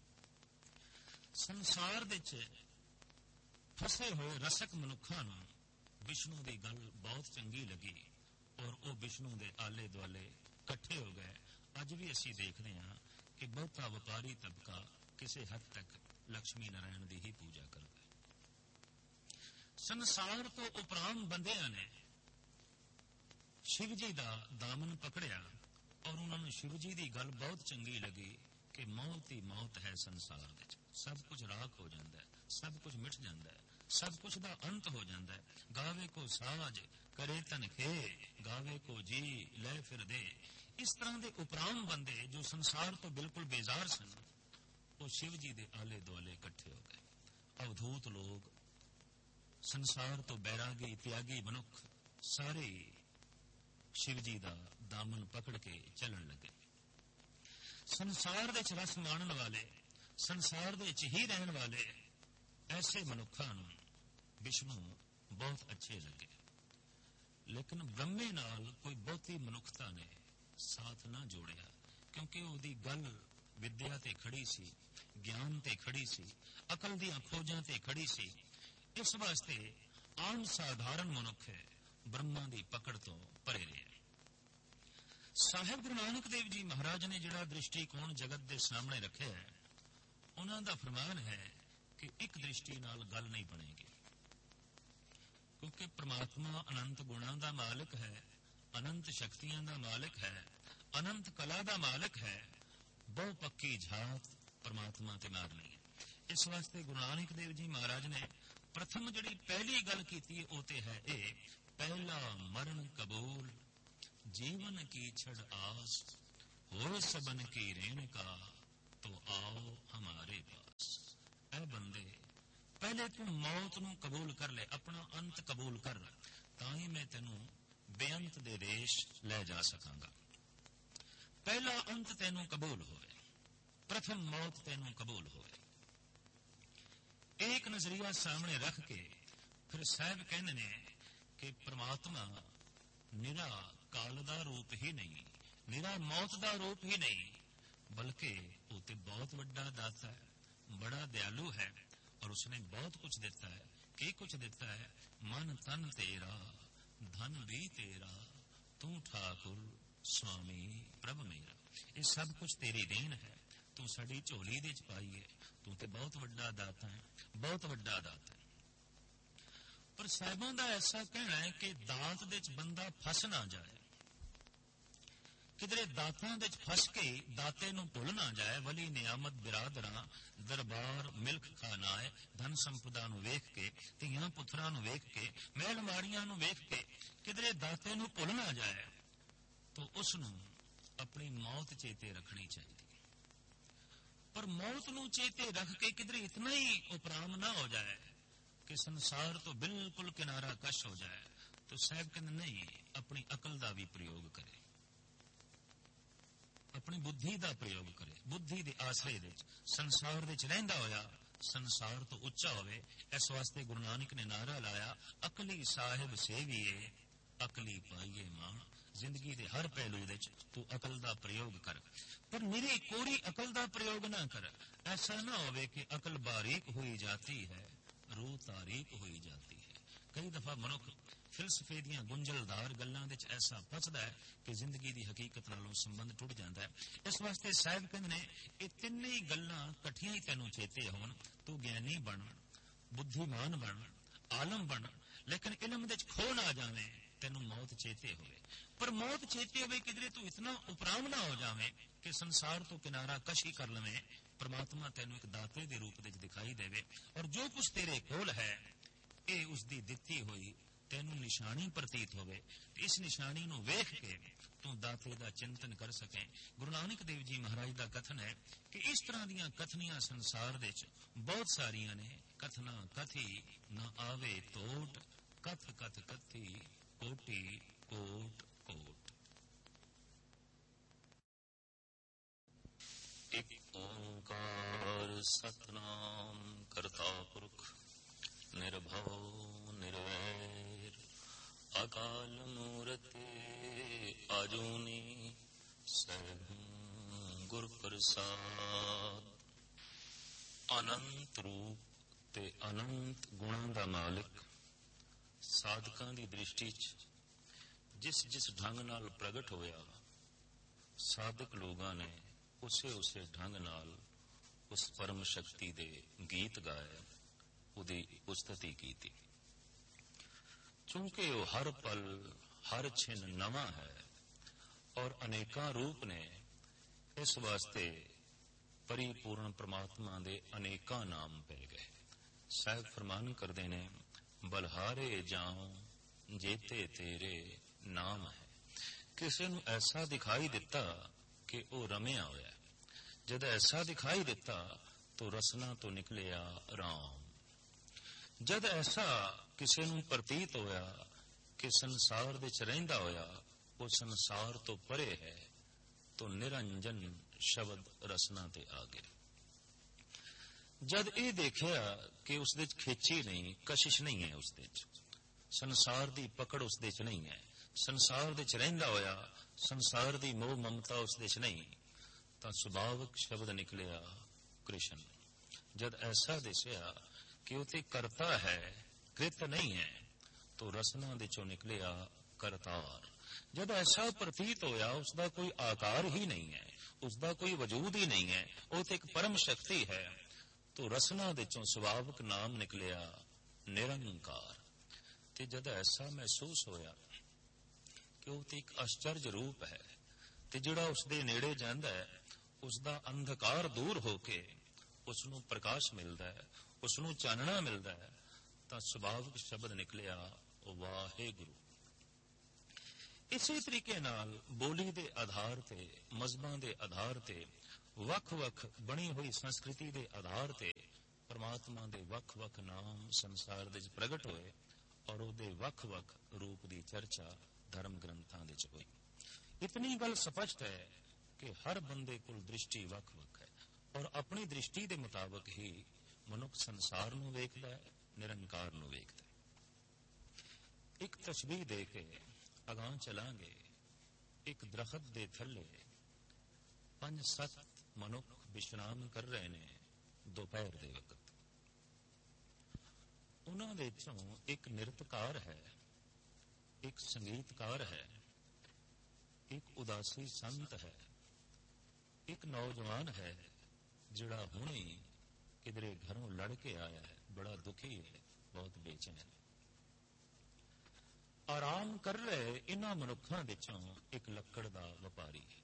ਸੰਸਾਰ ਵਿੱਚ ਫਸੇ ਹੋਏ ਰਸਕ ਮਨੁੱਖਾਂ ਨੂੰ ਵਿਸ਼ਨੂੰ ਦੀ ਗੱਲ ਬਹੁਤ ਚੰਗੀ ਲੱਗੀ ਔਰ ਉਹ ਵਿਸ਼ਨੂੰ ਦੇ ਆਲੇ ਦੁਆਲੇ ਇਕੱਠੇ ਹੋ ਗਏ। ਅੱਜ ਵੀ ਅਸੀਂ ਦੇਖਦੇ ਹਾਂ ਕਿ ਬਹੁਤਾ ਵਪਾਰੀ ਤਬਕਾ ਕਿਸੇ ਹੱਦ ਤੱਕ ਲక్ష్ਮੀ ਨਾਰਾਇਣ ਦੀ ਹੀ ਪੂਜਾ ਕਰਦਾ ਹੈ। ਸੰਸਾਰ ਤੋਂ ਉਪਰਾਮ ਬੰਦਿਆਂ ਨੇ ਸ਼ਿਵ ਜੀ ਦਾ ਦਾਮਨ ਪਕੜਿਆ ਔਰ ਉਹਨਾਂ ਨੂੰ ਸ਼ਿਵ ਜੀ ਦੀ ਗੱਲ ਬਹੁਤ ਚੰਗੀ ਲੱਗੀ ਕਿ ਮੌਤ ਹੀ ਮੌਤ ਹੈ। ਸੰਸਾਰ ਵਿੱਚ ਸਭ ਕੁਝ ਰਾਖ ਹੋ ਜਾਂਦਾ ਹੈ, ਸਭ ਕੁਝ ਮਿਟ ਜਾਂਦਾ ਹੈ, ਸਭ ਕੁਝ ਦਾ ਅੰਤ ਹੋ ਜਾਂਦਾ ਹੈ। ਗਾਵੇ ਕੋ ਸਾਜ ਕਰੇ ਤਨਖੇ, ਗਾਵੇ ਕੋ ਜੀ ਲੈ ਫਿਰ ਦੇ। ਇਸ ਤਰ੍ਹਾਂ ਦੇ ਉਪਰਾਮ ਬੰਦੇ ਜੋ ਸੰਸਾਰ ਤੋਂ ਬਿਲਕੁਲ ਬੇਜ਼ਾਰ ਸਨ, ਉਹ ਸ਼ਿਵ ਜੀ ਦੇ ਆਲੇ ਦੁਆਲੇ ਇਕੱਠੇ ਹੋ ਗਏ। ਅਵਧੂਤ ਲੋਕ, ਸੰਸਾਰ ਤੋਂ ਬੈਰਾਗੀ ਤਿਆਗੀ ਮਨੁੱਖ ਸਾਰੇ ਸ਼ਿਵ ਜੀ ਦਾ ਦਾਮਨ ਪਕੜ ਕੇ ਚੱਲਣ ਲੱਗੇ। ਸੰਸਾਰ ਦੇ ਵਿੱਚ ਰਸ ਮਾਣਨ ਵਾਲੇ, ਸੰਸਾਰ ਦੇ ਵਿੱਚ ਹੀ ਰਹਿਣ ਵਾਲੇ ਐਸੇ ਮਨੁੱਖਾਂ ਨੂੰ ਵਿਸ਼ਨੂੰ ਬਹੁਤ ਅੱਛੇ ਲੱਗੇ। ਲੇਕਿਨ ਬ੍ਰਹਮੇ ਨਾਲ ਕੋਈ ਬਹੁਤੀ ਮਨੁੱਖਤਾ ਨੇ ਸਾਥ ਨਾ ਜੋੜਿਆ, ਕਿਉਂਕਿ ਉਹਦੀ ਗੱਲ ਵਿਦਿਆ ਤੇ ਖੜੀ ਸੀ, ਗਿਆਨ ਤੇ ਖੜੀ ਸੀ, ਅਕਲ ਦੀਆਂ ਖੋਜਾਂ ਤੇ ਖੜੀ ਸੀ। ਇਸ ਵਾਸਤੇ ਆਮ ਸਾਧਾਰਨ ਮਨੁੱਖ ਬ੍ਰਹਮਾ ਦੀ ਪਕੜ ਤੋਂ ਪਰੇ ਰਹੇ। ਸਾਹਿਬ ਗੁਰੂ ਨਾਨਕ ਦੇਵ ਜੀ ਮਹਾਰਾਜ ਨੇ ਜਿਹੜਾ ਦ੍ਰਿਸ਼ਟੀਕੋਣ ਜਗਤ ਦੇ ਸਾਹਮਣੇ ਰੱਖਿਆ ਹੈ, ਉਹਨਾਂ ਦਾ ਫਰਮਾਨ ਹੈ ਕਿ ਇੱਕ ਦ੍ਰਿਸ਼ਟੀ ਨਾਲ ਗੱਲ ਨਹੀਂ ਬਣੇਗੀ, ਕਿਉਂਕਿ ਪ੍ਰਮਾਤਮਾ ਅਨੰਤ ਗੁਣਾਂ ਦਾ ਮਾਲਕ ਹੈ, ਅਨੰਤ ਸ਼ਕਤੀਆਂ ਦਾ ਮਾਲਕ ਹੈ, ਅਨੰਤ ਕਲਾ ਦਾ ਮਾਲਕ ਹੈ। ਬਹੁ ਪੱਕੀ ਝਾਤ ਪ੍ਰਮਾਤਮਾ ਤੇ ਮਾਰਨੀ ਹੈ। ਇਸ ਵਾਸਤੇ ਗੁਰੂ ਨਾਨਕ ਦੇਵ ਜੀ ਮਹਾਰਾਜ ਨੇ ਪ੍ਰਥਮ ਜਿਹੜੀ ਪਹਿਲੀ ਗੱਲ ਕੀਤੀ ਉਹ ਤੇ ਹੈ ਇਹ, ਪਹਿਲਾ ਮਰਨ ਕਬੂਲ ਜੀਵਨ ਕੀ ਛੜ ਆਸ, ਹੋਏ ਸਬਨ ਕੀ ਰੇਣਕਾ तो आओ हमारे पास। ऐ बंदे, पहले तू मौत नूं कबूल कर ले, अपना अंत कबूल कर, तां ही मैं तैनूं बेअंत दे देश ले जा सकांगा। पहला अंत तैनूं कबूल होवे, प्रथम मौत तैनूं कबूल होवे। एक नजरिया सामने रख के फिर साहब कहने ने कि परमात्मा निरा काल दा रूप ही नहीं, निरा मौत दा रूप ही नहीं, बल्कि वो ते बहुत बड़ा दाता है, बड़ा दयालु है, और उसने बहुत कुछ देता है। की कुछ देता है? मन तन तेरा, धन भी तेरा, तू ठाकुर स्वामी प्रभ मेरा। ये सब कुछ तेरी देन है, तू साड़ी झोली दे च पाई है, तू ते बहुत बड़ा दाता है, बहुत बड़ा दाता है। पर साहिबां दा ऐसा कहना है कि दात दे च बंदा फस ना जाए, किधरे दातां दे च फस के दाते नूं भुल ना जाए। वली नियामत बिरादरां दरबार मिल्क खाना है, धन संपदा नूं वेख के, धीआं पुत्रां नूं वेख के, महल माड़ियां नूं वेख के किधरे दाते नूं भुल ना जाए, तो उसनूं अपनी मौत चेते रखनी चाहिए। पर मौत नूं चेते रख के किधरे इतना ही उपराम ना हो जाए कि संसार तो बिल्कुल किनारा कश हो जाए, तो साहब कहते नहीं, अपनी अकल का भी प्रयोग करे, अपनी बुद्धि का प्रयोग करे। बुद्धि के आसरे दे संसार दे रहिंदा होया संसार तो उच्चा होवे। इस वास्ते गुरु नानक ने नारा लाया, अकली साहिब सेविए अकली पाइए मां। जिंदगी के हर पहलू दे तू अकल का प्रयोग कर, पर निरी कोरी अकल का प्रयोग ना कर। ऐसा ना होवे कि अकल बारीक हुई जाती है, रूह तारीक हुई जाती है। कई दफा मनुख फिलसफे दियां गुंजलदार गल्लां दे ऐसा फसदा है कि जिंदगी की हकीकत नालों संबंध टुट जाता है। इस वास्ते साहिब कहंदे ने ये तिन्ने ही गल्लां कठियां ही तैनूं चेते होण, तू ज्ञानी बन, बुद्धिमान बन, आलम बन, लेकिन इलम दे खो ना जावे, तैनूं मौत चेते होवे। पर मौत चेते होवे किधरे तू इतना उपराम ना हो जावे कि संसार तो किनारा कश ही कर लवे। परमात्मा तैनूं एक दाते दे रूप विच दिखाई देवे, और जो कुछ तेरे कोल है ये उसकी दिती हुई तैनूं निशानी प्रतीत होवे। इस निशानी नूं वेख के तू दाते दा चिंतन कर सके। गुरु नानक देव जी महाराज दा कथन है कि इस तरह दीयां कथनियां संसार दे च बहुत सारियां ने। कथना कथी न आवे तोट, कथ कथ कथी कोटि कोट कोट। एक ओंकार सतनाम करता पुरख निर्भव निर्वैर अकाल मूरत आजूनी सैभं गुर प्रसाद। अनंत रूप ते अनंत गुणां दा मालिक साधकां दी दृष्टि च जिस जिस ढंग नाल प्रगट होया, साधक लोगां ने उसे उसे ढंग नाल उस परम शक्ति दे गीत गाए, उदी उस्तति कीती। चूंकि वो हर पल हर छिन नवा है और अनेका रूप ने, इस वास्ते परिपूर्ण परमात्मा दे अनेका नाम पै गए। साहब फरमान करते ने, बलहारे जाऊं जेते तेरे नाम है। किसी नूं ऐसा दिखाई दिता कि वो रमिया होया, जद ऐसा दिखाई दिता तो रसना तो निकलिया राम। जद ऐसा किसी नूं प्रतीत होया कि संसार दे च रहिंदा होया वो संसार तो परे है, तो निरंजन शब्द रसना ते आ गया। जद ये देखिया कि उस दे च खिंची नहीं, कशिश नहीं है, उस दे च संसार दी पकड़ उस दे च नहीं है, संसार दे च रहिंदा होया संसार दी मोह ममता उस दे च नहीं, तां सुभाविक शब्द निकलिया कृष्ण। जद ऐसा दिसिया कि उते करता है कृत नहीं है, तो रसना दे चों निकलिया करतार। जब ऐसा प्रतीत होया उसका कोई आकार ही नहीं है, उसका कोई वजूद ही नहीं है, वो तो एक परम शक्ति है, तो रसना दे चों सुभाविक नाम निकलिया निरंकार। ते जद ऐसा महसूस होया कि वो तो एक आश्चर्य रूप है, ते जिहड़ा उसदे नेड़े जांदा है उसका अंधकार दूर होके उसनूं प्रकाश मिलता है, उसनूं चानना मिलता है, तो सुभाविक शब्द निकलिया वाहेगुरु। इसी तरीके नाल बोली दे आधार ते, मजहबां दे आधार ते ਵੱਖ-ਵੱਖ ਬਣੀ ਹੋਈ ਸੰਸਕ੍ਰਿਤੀ ਦੇ ਆਧਾਰ ਤੇ ਪਰਮਾਤਮਾ ਦੇ ਵੱਖ-ਵੱਖ ਨਾਮ ਸੰਸਾਰ ਦੇ ਵਿੱਚ ਪ੍ਰਗਟ ਹੋਏ ਔਰ ਉਹਦੇ ਵੱਖ-ਵੱਖ ਰੂਪ ਦੀ ਚਰਚਾ ਧਰਮ ਗ੍ਰੰਥਾਂ ਵਿੱਚ ਹੋਈ। ਇਤਨੀ ਗੱਲ ਸਪਸ਼ਟ ਹੈ ਕਿ ਹਰ ਬੰਦੇ ਕੋਲ ਦ੍ਰਿਸ਼ਟੀ ਵੱਖ-ਵੱਖ ਹੈ ਔਰ ਆਪਣੀ ਦ੍ਰਿਸ਼ਟੀ ਦੇ ਮੁਤਾਬਕ ਹੀ ਮਨੁੱਖ ਸੰਸਾਰ ਨੂੰ ਵੇਖਦਾ ਹੈ, ਨਿਰੰਕਾਰ ਨੂੰ ਵੇਖਦਾ ਹੈ। ਇੱਕ ਤਸ਼ਬੀਹ ਦੇ ਕੇ ਅਗਾਂਹ ਚਲਾਂਗੇ। ਇੱਕ ਦਰਖਤ ਦੇ ਥੱਲੇ ਪੰਜ ਸੱਤ ਮਨੁੱਖ ਵਿਸ਼ਰਾਮ ਕਰ ਰਹੇ ਨੇ ਦੁਪਹਿਰ ਦੇ ਵਕਤ। ਉਹਨਾਂ ਦੇ ਵਿੱਚੋਂ ਇੱਕ ਨਿਰਤਕਾਰ ਹੈ, ਇੱਕ ਸੰਗੀਤਕਾਰ ਹੈ, ਇੱਕ ਉਦਾਸੀ ਸੰਤ ਹੈ, ਇੱਕ ਨੌਜਵਾਨ ਹੈ ਜਿਹੜਾ ਹੁਣੇ ਕਿਧਰੇ ਘਰੋਂ ਲੜ ਕੇ ਆਇਆ ਹੈ, ਬੜਾ ਦੁਖੀ ਹੈ, ਬਹੁਤ ਬੇਚੈਨ ਹੈ। ਆਰਾਮ ਕਰ ਰਹੇ ਇਹਨਾਂ ਮਨੁੱਖਾਂ ਵਿੱਚੋਂ ਇੱਕ ਲੱਕੜ ਦਾ ਵਪਾਰੀ ਹੈ।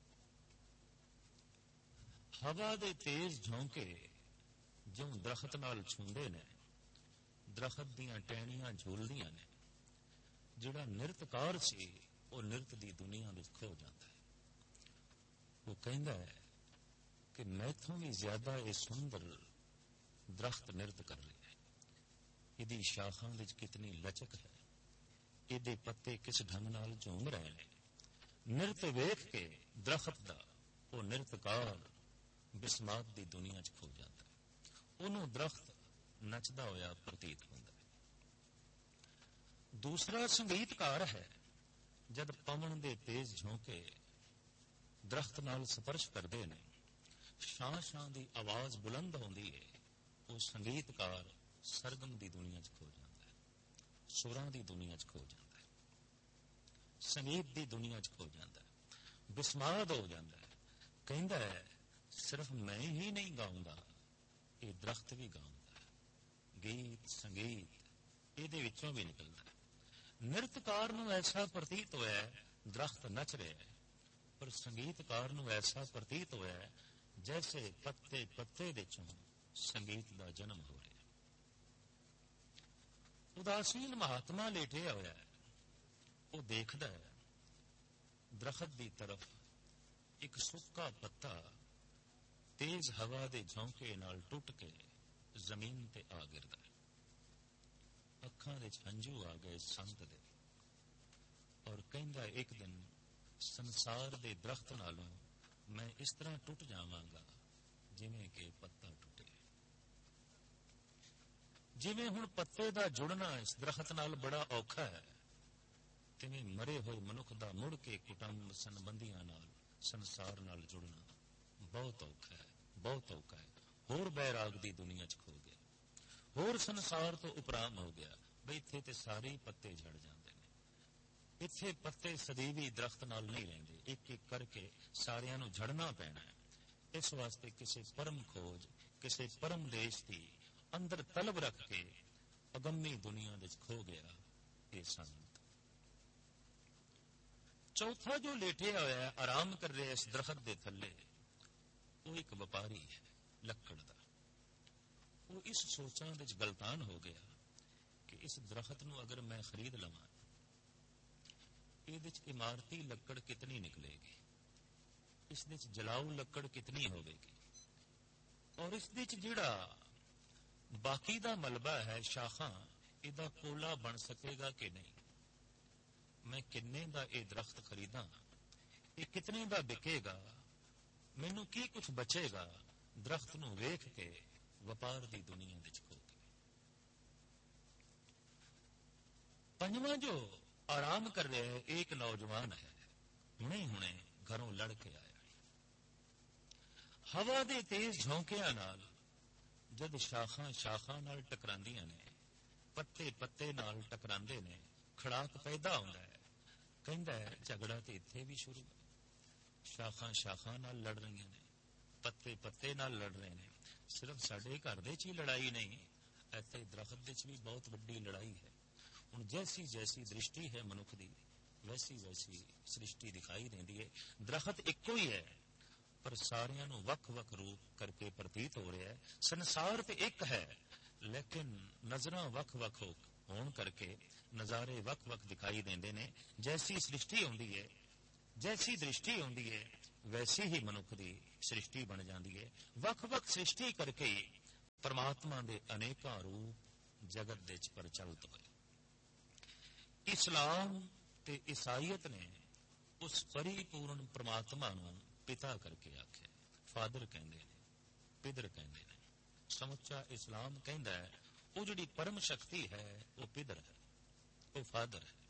ਹਵਾ ਦੇ ਤੇਜ਼ ਝੋਂਕੇ ਜਿਉਂ ਦਰਖਤ ਨਾਲ ਛੂੰਦੇ ਨੇ, ਦਰਖਤ ਦੀਆਂ ਟਹਿਣੀਆਂ ਝੂਲਦੀਆਂ ਨੇ। ਜਿਹੜਾ ਨਿਰਤਕਾਰ ਸੀ ਉਹ ਨਿਰਤ ਦੀ ਦੁਨੀਆ ਵਿੱਚ ਖੋ ਜਾਂਦਾ ਹੈ। ਉਹ ਕਹਿੰਦਾ ਹੈ ਕਿ ਮੈਥੋਂ ਵੀ ਜ਼ਿਆਦਾ ਇਹ ਸੁੰਦਰ ਦਰਖਤ ਨਿਰਤ ਕਰ ਰਿਹਾ ਹੈ। ਇਹਦੀ ਸ਼ਾਖਾਂ ਵਿੱਚ ਕਿਤਨੀ ਲਚਕ ਹੈ, ਇਹਦੇ ਪੱਤੇ ਕਿਸ ਢੰਗ ਨਾਲ ਝੂਮ ਰਹੇ ਨੇ। ਨਿਰਤ ਵੇਖ ਕੇ ਦਰਖਤ ਦਾ ਉਹ ਨਿਰਤਕਾਰ ਬਿਸਮਾਤ ਦੀ ਦੁਨੀਆ 'ਚ ਖੋ ਜਾਂਦਾ ਹੈ। ਉਹਨੂੰ ਦਰਖਤ ਨੱਚਦਾ ਹੋਇਆ ਪ੍ਰਤੀਤ ਹੁੰਦਾ ਹੈ। ਦੂਸਰਾ ਸੰਗੀਤਕਾਰ ਹੈ। ਜਦ ਪਵਨ ਦੇ ਤੇਜ਼ ਝੋਂਕੇ ਦਰਖਤ ਨਾਲ ਸਪਰਸ਼ ਕਰਦੇ ਨੇ, ਸ਼ਾਂ ਸ਼ਾਂ ਦੀ ਆਵਾਜ਼ ਬੁਲੰਦ ਹੁੰਦੀ ਹੈ। ਉਹ ਸੰਗੀਤਕਾਰ ਸਰਗਮ ਦੀ ਦੁਨੀਆ 'ਚ ਖੋ ਜਾਂਦਾ ਹੈ, ਸੁਰਾਂ ਦੀ ਦੁਨੀਆ 'ਚ ਖੋ ਜਾਂਦਾ ਹੈ, ਸੰਗੀਤ ਦੀ ਦੁਨੀਆ 'ਚ ਖੋ ਜਾਂਦਾ ਹੈ, ਬਿਸਮਾਦ ਹੋ ਜਾਂਦਾ ਹੈ। ਕਹਿੰਦਾ ਹੈ ਸਿਰਫ ਮੈਂ ਹੀ ਨਹੀਂ ਗਾਉਂਦਾ, ਇਹ ਦਰਖਤ ਵੀ ਗਾਉਂਦਾ ਹੈ। ਗੀਤ ਸੰਗੀਤ ਇਹਦੇ ਵਿੱਚੋਂ ਵੀ ਨਿਕਲਦਾ ਹੈ। ਨਿਰਤਕਾਰ ਨੂੰ ਐਸਾ ਪ੍ਰਤੀਤ ਹੋਇਆ ਦਰਖਤ ਨੱਚ ਰਿਹਾ ਹੈ, ਪਰ ਸੰਗੀਤਕਾਰ ਨੂੰ ਐਸਾ ਪ੍ਰਤੀਤ ਹੋਇਆ ਜੈਸੇ ਪੱਤੇ ਪੱਤੇ ਵਿੱਚੋਂ ਸੰਗੀਤ ਦਾ ਜਨਮ ਹੋ ਰਿਹਾ। ਉਦਾਸੀਨ ਮਹਾਤਮਾ ਲੇਟਿਆ ਹੋਇਆ ਹੈ। ਉਹ ਦੇਖਦਾ ਹੈ ਦਰਖਤ ਦੀ ਤਰਫ ਇੱਕ ਸੁੱਕਾ ਪੱਤਾ ਤੇਜ਼ ਹਵਾ ਦੇ ਝੋਂਕੇ ਨਾਲ ਟੁੱਟ ਕੇ ਜ਼ਮੀਨ ਤੇ ਆ ਗਿਰਦਾ ਹੈ। ਅੱਖਾਂ ਵਿੱਚ ਹੰਝੂ ਆ ਗਏ ਸੰਤ ਦੇ ਔਰ ਕਹਿੰਦਾ ਇੱਕ ਦਿਨ ਸੰਸਾਰ ਦੇ ਦਰਖਤ ਨਾਲੋਂ ਮੈਂ ਇਸ ਤਰ੍ਹਾਂ ਟੁੱਟ ਜਾਵਾਂਗਾ ਜਿਵੇਂ ਕਿ ਪੱਤਾ ਟੁੱਟੇ। ਜਿਵੇਂ ਹੁਣ ਪੱਤੇ ਦਾ ਜੁੜਨਾ ਇਸ ਦਰਖਤ ਨਾਲ ਬੜਾ ਔਖਾ ਹੈ, ਤਿਵੇਂ ਮਰੇ ਹੋਏ ਮਨੁੱਖ ਦਾ ਮੁੜ ਕੇ ਕੁਟੰਬ ਸੰਬੰਧੀਆਂ ਨਾਲ ਸੰਸਾਰ ਨਾਲ ਜੁੜਨਾ ਬਹੁਤ ਔਖਾ ਹੈ, ਬਹੁਤ ਔਖਾ ਹੈ। ਹੋਰ ਬੈਰਾਗ ਦੀ ਦੁਨੀਆ 'ਚ ਖੋ ਗਿਆ, ਹੋਰ ਸੰਸਾਰ ਤੋਂ ਉਪਰਾਮ ਹੋ ਗਿਆ। ਬਈ ਇੱਥੇ ਤੇ ਸਾਰੇ ਹੀ ਪੱਤੇ ਝੜ ਜਾਂਦੇ ਨੇ। ਇੱਥੇ ਪੱਤੇ ਸਦੀਵੀ ਦਰਖਤ ਨਾਲ ਨਹੀਂ ਰਹਿੰਦੇ, ਇੱਕ ਇੱਕ ਕਰਕੇ ਸਾਰਿਆਂ ਨੂੰ ਝੜਨਾ ਪੈਣਾ ਹੈ। ਇਸ ਵਾਸਤੇ ਕਿਸੇ ਪਰਮ ਖੋਜ, ਕਿਸੇ ਪਰਮ ਦੇਸ਼ ਦੀ ਅੰਦਰ ਤਲਬ ਰੱਖ ਕੇ ਅਗੰਮੀ ਦੁਨੀਆ ਵਿੱਚ ਖੋ ਗਿਆ ਇਹ ਸੰਤ। ਚੌਥਾ ਜੋ ਲੇਟਿਆ ਹੋਇਆ ਆਰਾਮ ਕਰ ਰਿਹਾ ਇਸ ਦਰਖਤ ਦੇ ਥੱਲੇ, ਉਹ ਇੱਕ ਵਪਾਰੀ ਹੈ ਲੱਕੜ ਦਾ। ਉਹ ਇਸ ਸੋਚਾਂ ਵਿੱਚ ਗਲਤਾਨ ਹੋ ਗਿਆ ਕਿ ਇਸ ਦਰਖਤ ਨੂੰ ਅਗਰ ਮੈਂ ਖਰੀਦ ਲਵਾਂ, ਇਹਦੇ ਵਿੱਚ ਇਮਾਰਤੀ ਲੱਕੜ ਕਿਤਨੀ ਨਿਕਲੇਗੀ, ਇਸ ਵਿੱਚ ਜਲਾਊ ਲੱਕੜ ਕਿਤਨੀ ਹੋਵੇਗੀ, ਔਰ ਇਸ ਵਿੱਚ ਜਿਹੜਾ ਬਾਕੀ ਦਾ ਮਲਬਾ ਹੈ, ਸ਼ਾਖਾਂ, ਇਹਦਾ ਕੋਲਾ ਬਣ ਸਕੇਗਾ ਕਿ ਨਹੀਂ। ਮੈਂ ਕਿੰਨੇ ਦਾ ਇਹ ਦਰਖਤ ਖਰੀਦਾਂ, ਇਹ ਕਿਤਨੇ ਦਾ ਵਿਕੇਗਾ, ਮੈਨੂੰ ਕੀ ਕੁਝ ਬਚੇਗਾ। ਦਰਖਤ ਨੂੰ ਵੇਖ ਕੇ ਵਪਾਰ ਦੀ ਦੁਨੀਆ ਵਿੱਚ ਖੋ ਗਏ। ਪੰਜਵਾਂ ਜੋ ਆਰਾਮ ਕਰ ਰਿਹਾ ਹੈ, ਇੱਕ ਨੌਜਵਾਨ ਹੈ, ਹੁਣੇ ਹੁਣੇ ਘਰੋਂ ਲੜ ਕੇ ਆਇਆ। ਹਵਾ ਦੇ ਤੇਜ਼ ਝੋਂਕਿਆਂ ਨਾਲ ਜਦ ਸ਼ਾਖਾਂ ਸ਼ਾਖਾਂ ਨਾਲ ਟਕਰਾਂਦੀਆਂ ਨੇ, ਪੱਤੇ ਪੱਤੇ ਨਾਲ ਟਕਰਾਂਦੇ ਨੇ, ਖੜਾਕ ਪੈਦਾ ਹੁੰਦਾ ਹੈ। ਕਹਿੰਦਾ ਹੈ ਝਗੜਾ ਤੇ ਇੱਥੇ ਵੀ ਸ਼ੁਰੂ ਹੈ। ਸ਼ਾਖਾਂ ਸ਼ਾਖਾਂ ਨਾਲ ਲੜ ਰਹੀਆਂ ਨੇ, ਪੱਤੇ ਪੱਤੇ ਨਾਲ ਲੜ ਰਹੇ ਨੇ। ਸਿਰਫ ਸਾਡੇ ਘਰ ਦੇ 'ਚ ਹੀ ਲੜਾਈ ਨਹੀਂ, ਇੱਥੇ ਦਰਖਤ ਦੇ 'ਚ ਵੀ ਬਹੁਤ ਵੱਡੀ ਲੜਾਈ ਹੈ। ਹੁਣ ਜੈਸੀ ਜੈਸੀ ਦ੍ਰਿਸ਼ਟੀ ਹੈ ਮਨੁੱਖ ਦੀ, ਵੈਸੀ ਵੈਸੀ ਸ੍ਰਿਸ਼ਟੀ ਦਿਖਾਈ ਦਿੰਦੀ ਹੈ। ਦਰਖਤ ਇੱਕੋ ਹੀ ਹੈ, ਪਰ ਸਾਰਿਆਂ ਨੂੰ ਵੱਖ-ਵੱਖ ਰੂਪ ਕਰਕੇ ਪ੍ਰਤੀਤ ਹੋ ਰਿਹਾ ਹੈ। ਸੰਸਾਰ ਤੇ ਇੱਕ ਹੈ, ਲੇਕਿਨ ਨਜ਼ਰਾਂ ਵੱਖ-ਵੱਖ ਹੋਣ ਕਰਕੇ ਨਜ਼ਾਰੇ ਵੱਖ-ਵੱਖ ਦਿਖਾਈ ਦਿੰਦੇ ਨੇ। ਜੈਸੀ ਸ੍ਰਿਸ਼ਟੀ ਹੁੰਦੀ ਹੈ, ਜੈਸੀ ਦ੍ਰਿਸ਼ਟੀ ਹੁੰਦੀ ਹੈ, वैसी ही मनुख की सृष्टि बन जाती है। वख-वख सृष्टि करके परमात्मा के अनेकों रूप जगत दे च प्रचलित होए। इस्लाम ते ईसाईयत ने उस परिपूर्ण परमात्मा नूं पिता करके आखे, फादर कहंदे ने, पितर कहंदे ने। समुचा इस्लाम कहंदा है वो जिहड़ी परम शक्ति है वो पितर है, वो फादर है।